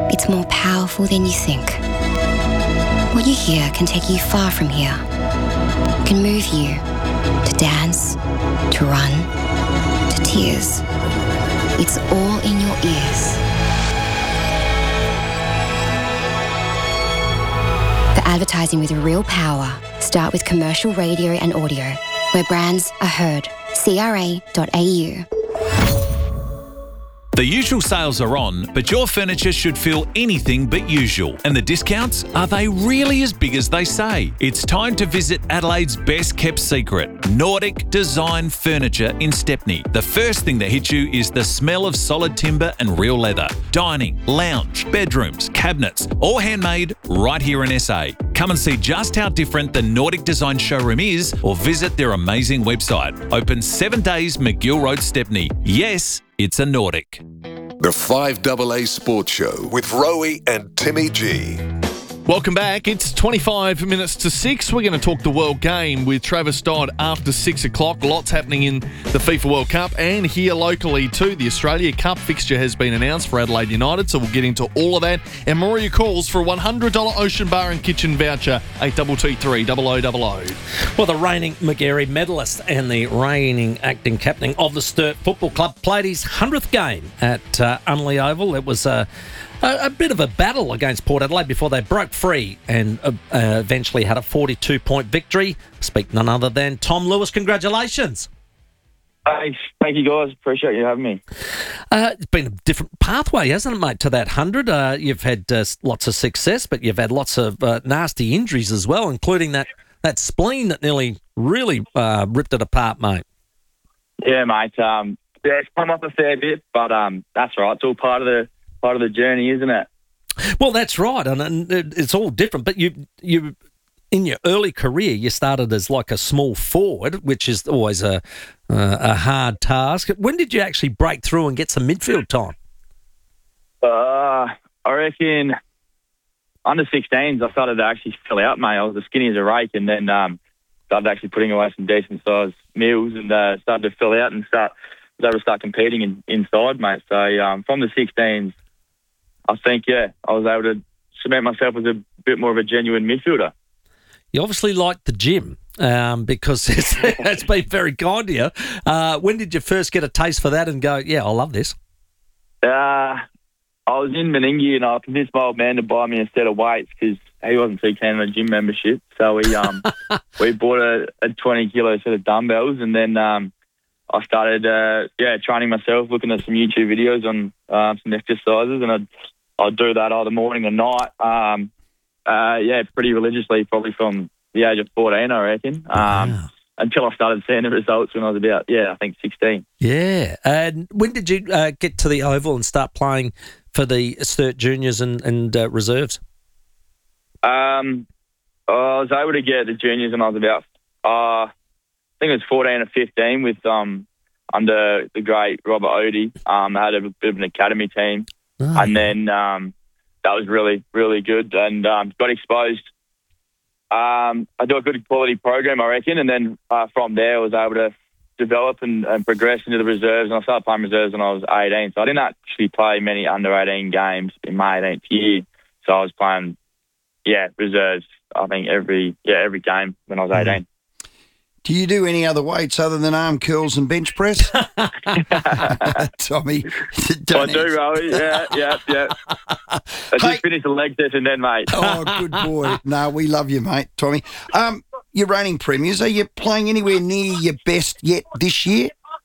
[SPEAKER 3] it's more powerful than you think. What you hear can take you far from here. It can move you to dance, to run, to tears. It's all in your ears. For advertising with real power, start with commercial radio and audio, where brands are heard. C R A dot A U.
[SPEAKER 7] The usual sales are on, but your furniture should feel anything but usual. And the discounts, are they really as big as they say? It's time to visit Adelaide's best kept secret, Nordic Design Furniture in Stepney. The first thing that hits you is the smell of solid timber and real leather. Dining, lounge, bedrooms, cabinets, all handmade right here in S A. Come and see just how different the Nordic Design showroom is, or visit their amazing website. Open seven days, McGill Road, Stepney. Yes, it's a Nordic.
[SPEAKER 16] The five A A Sports Show with Rowie and Timmy G.
[SPEAKER 4] Welcome back. It's twenty-five minutes to six. We're going to talk the World Game with Travis Dodd after six o'clock. Lots happening in the FIFA World Cup and here locally too. The Australia Cup fixture has been announced for Adelaide United, so we'll get into all of that. And Maria calls for a one hundred dollars Ocean Bar and Kitchen voucher, eight two two three, double oh double oh.
[SPEAKER 19] Well, the reigning Magarey medalist and the reigning acting captain of the Sturt Football Club played his hundredth game at uh, Unley Oval. It was a... A, a bit of a battle against Port Adelaide before they broke free and uh, uh, eventually had a forty-two point victory. Speak none other than Tom Lewis. Congratulations.
[SPEAKER 9] Thanks. Thank you, guys. Appreciate you having me.
[SPEAKER 19] Uh, it's been a different pathway, hasn't it, mate, to that one hundred? Uh, you've had uh, lots of success, but you've had lots of uh, nasty injuries as well, including that, that spleen that nearly really uh, ripped it apart, mate.
[SPEAKER 9] Yeah, mate. Um, yeah, it's come up a fair bit, but um, that's right. It's all part of the part of the journey, isn't it?
[SPEAKER 19] Well, that's right, and, and it's all different. But you, you, in your early career, you started as like a small forward, which is always a uh, a hard task. When did you actually break through and get some midfield time?
[SPEAKER 9] Uh, I reckon under sixteens, I started to actually fill out, mate. I was as skinny as a rake, and then um, started actually putting away some decent sized meals, and uh, started to fill out and start was able to start competing in, inside, mate. So um, from the sixteens. I think, yeah, I was able to cement myself as a bit more of a genuine midfielder.
[SPEAKER 19] You obviously like the gym um, because it's, it's been very kind to you. Uh, when did you first get a taste for that and go, yeah, I love this?
[SPEAKER 9] Uh, I was in Meningie and I convinced my old man to buy me a set of weights because he wasn't too keen on a gym membership. So we um we bought a, a twenty kilo set of dumbbells, and then um, I started, uh, yeah, training myself, looking at some YouTube videos on uh, some exercises, and I'd I'd do that either morning or night. Um, uh, yeah, pretty religiously, probably from the age of fourteen, I reckon. Um, wow. Until I started seeing the results when I was about, yeah, I think sixteen.
[SPEAKER 19] Yeah. And when did you uh, get to the Oval and start playing for the Sturt Juniors and, and uh, reserves?
[SPEAKER 9] Um, I was able to get the juniors when I was about, uh, I think it was fourteen or fifteen with um under the great Robert Odie. Um, I had a bit of an academy team. Oh. And then um, that was really, really good, and um, got exposed. Um, I do a good quality program, I reckon, and then uh, from there I was able to develop and, and progress into the reserves, and I started playing reserves when I was eighteen. So I didn't actually play many under eighteen games in my eighteenth year. So I was playing, yeah, reserves, I think, every yeah every game when I was eighteen.
[SPEAKER 2] Do you do any other weights other than arm curls and bench press? Tommy,
[SPEAKER 9] I do, Rowie. Yeah, yeah, yeah. I just hey. finished the leg session then, mate.
[SPEAKER 2] Oh, good boy. No, we love you, mate, Tommy. Um, you're reigning premiers. Are you playing anywhere near your best yet this year?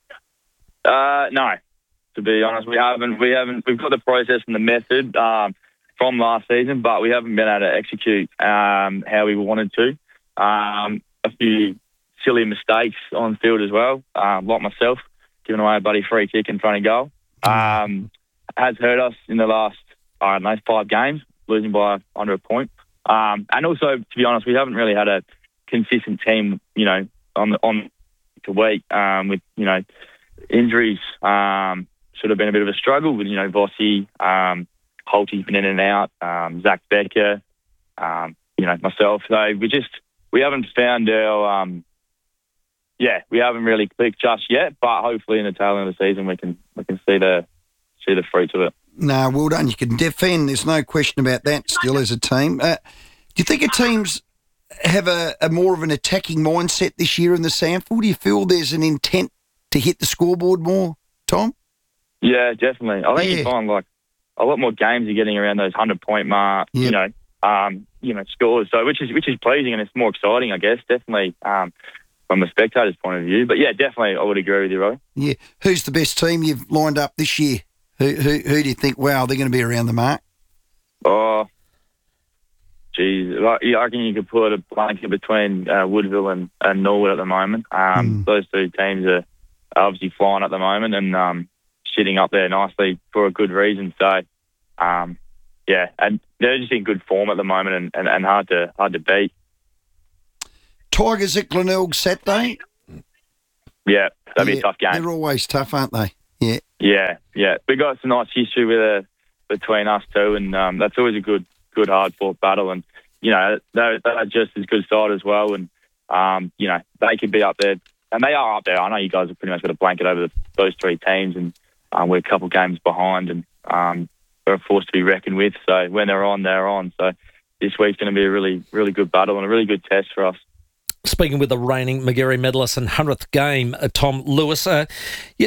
[SPEAKER 9] Uh, no, to be honest, we haven't. We haven't. We've got the process and the method um, from last season, but we haven't been able to execute um, how we wanted to. Um, a few silly mistakes on field as well, um, like myself, giving away a bloody free kick in front of goal. Um, has hurt us in the last, I don't know, five games, losing by under a point. Um, and also, to be honest, we haven't really had a consistent team, you know, on the, on the week um, with, you know, injuries. Um, sort of been a bit of a struggle with, you know, Vossi, um, Holt's been in and out, um, Zach Becker, um, you know, myself. So we just, we haven't found our, um, yeah, we haven't really clicked just yet, but hopefully in the tail end of the season we can we can see the see the fruits of it.
[SPEAKER 2] No, well done. You can defend. There's no question about that still as a team. Uh, do you think a team's have a, a more of an attacking mindset this year in the SANFL? Do you feel there's an intent to hit the scoreboard more, Tom?
[SPEAKER 9] Yeah, definitely. I think
[SPEAKER 2] Yeah.
[SPEAKER 9] you find like a lot more games are getting around those hundred point mark,
[SPEAKER 2] Yep.
[SPEAKER 9] you know, um, you know, scores. So which is which is pleasing and it's more exciting, I guess. Definitely um, from a spectator's point of view. But yeah, definitely, I would agree with you, Roy.
[SPEAKER 2] Yeah. Who's the best team you've lined up this year? Who who, who do you think? Wow, they're going to be around the mark.
[SPEAKER 9] Oh, geez, like, yeah, I reckon you could put a blanket between uh, Woodville and, and Norwood at the moment. Um, Those two teams are obviously flying at the moment and um, sitting up there nicely for a good reason. So, um, yeah, and they're just in good form at the moment and, and, and hard to hard to beat.
[SPEAKER 2] Tigers at Glenelg Saturday.
[SPEAKER 9] Yeah, that'd be
[SPEAKER 2] Yeah,
[SPEAKER 9] a tough game.
[SPEAKER 2] They're always tough, aren't they? Yeah.
[SPEAKER 9] Yeah, yeah. We got some nice history with uh, between us two, and um, that's always a good, good hard fought battle. And you know, they're, they're just as good side as well. And um, you know, they could be up there, and they are up there. I know you guys have pretty much got a blanket over the, those three teams, and um, we're a couple games behind, and um, they're a force to be reckoned with. So when they're on, they're on. So this week's going to be a really, really good battle and a really good test for us.
[SPEAKER 19] Speaking with the reigning Magarey medalist and hundredth game, uh, Tom Lewis, uh, you,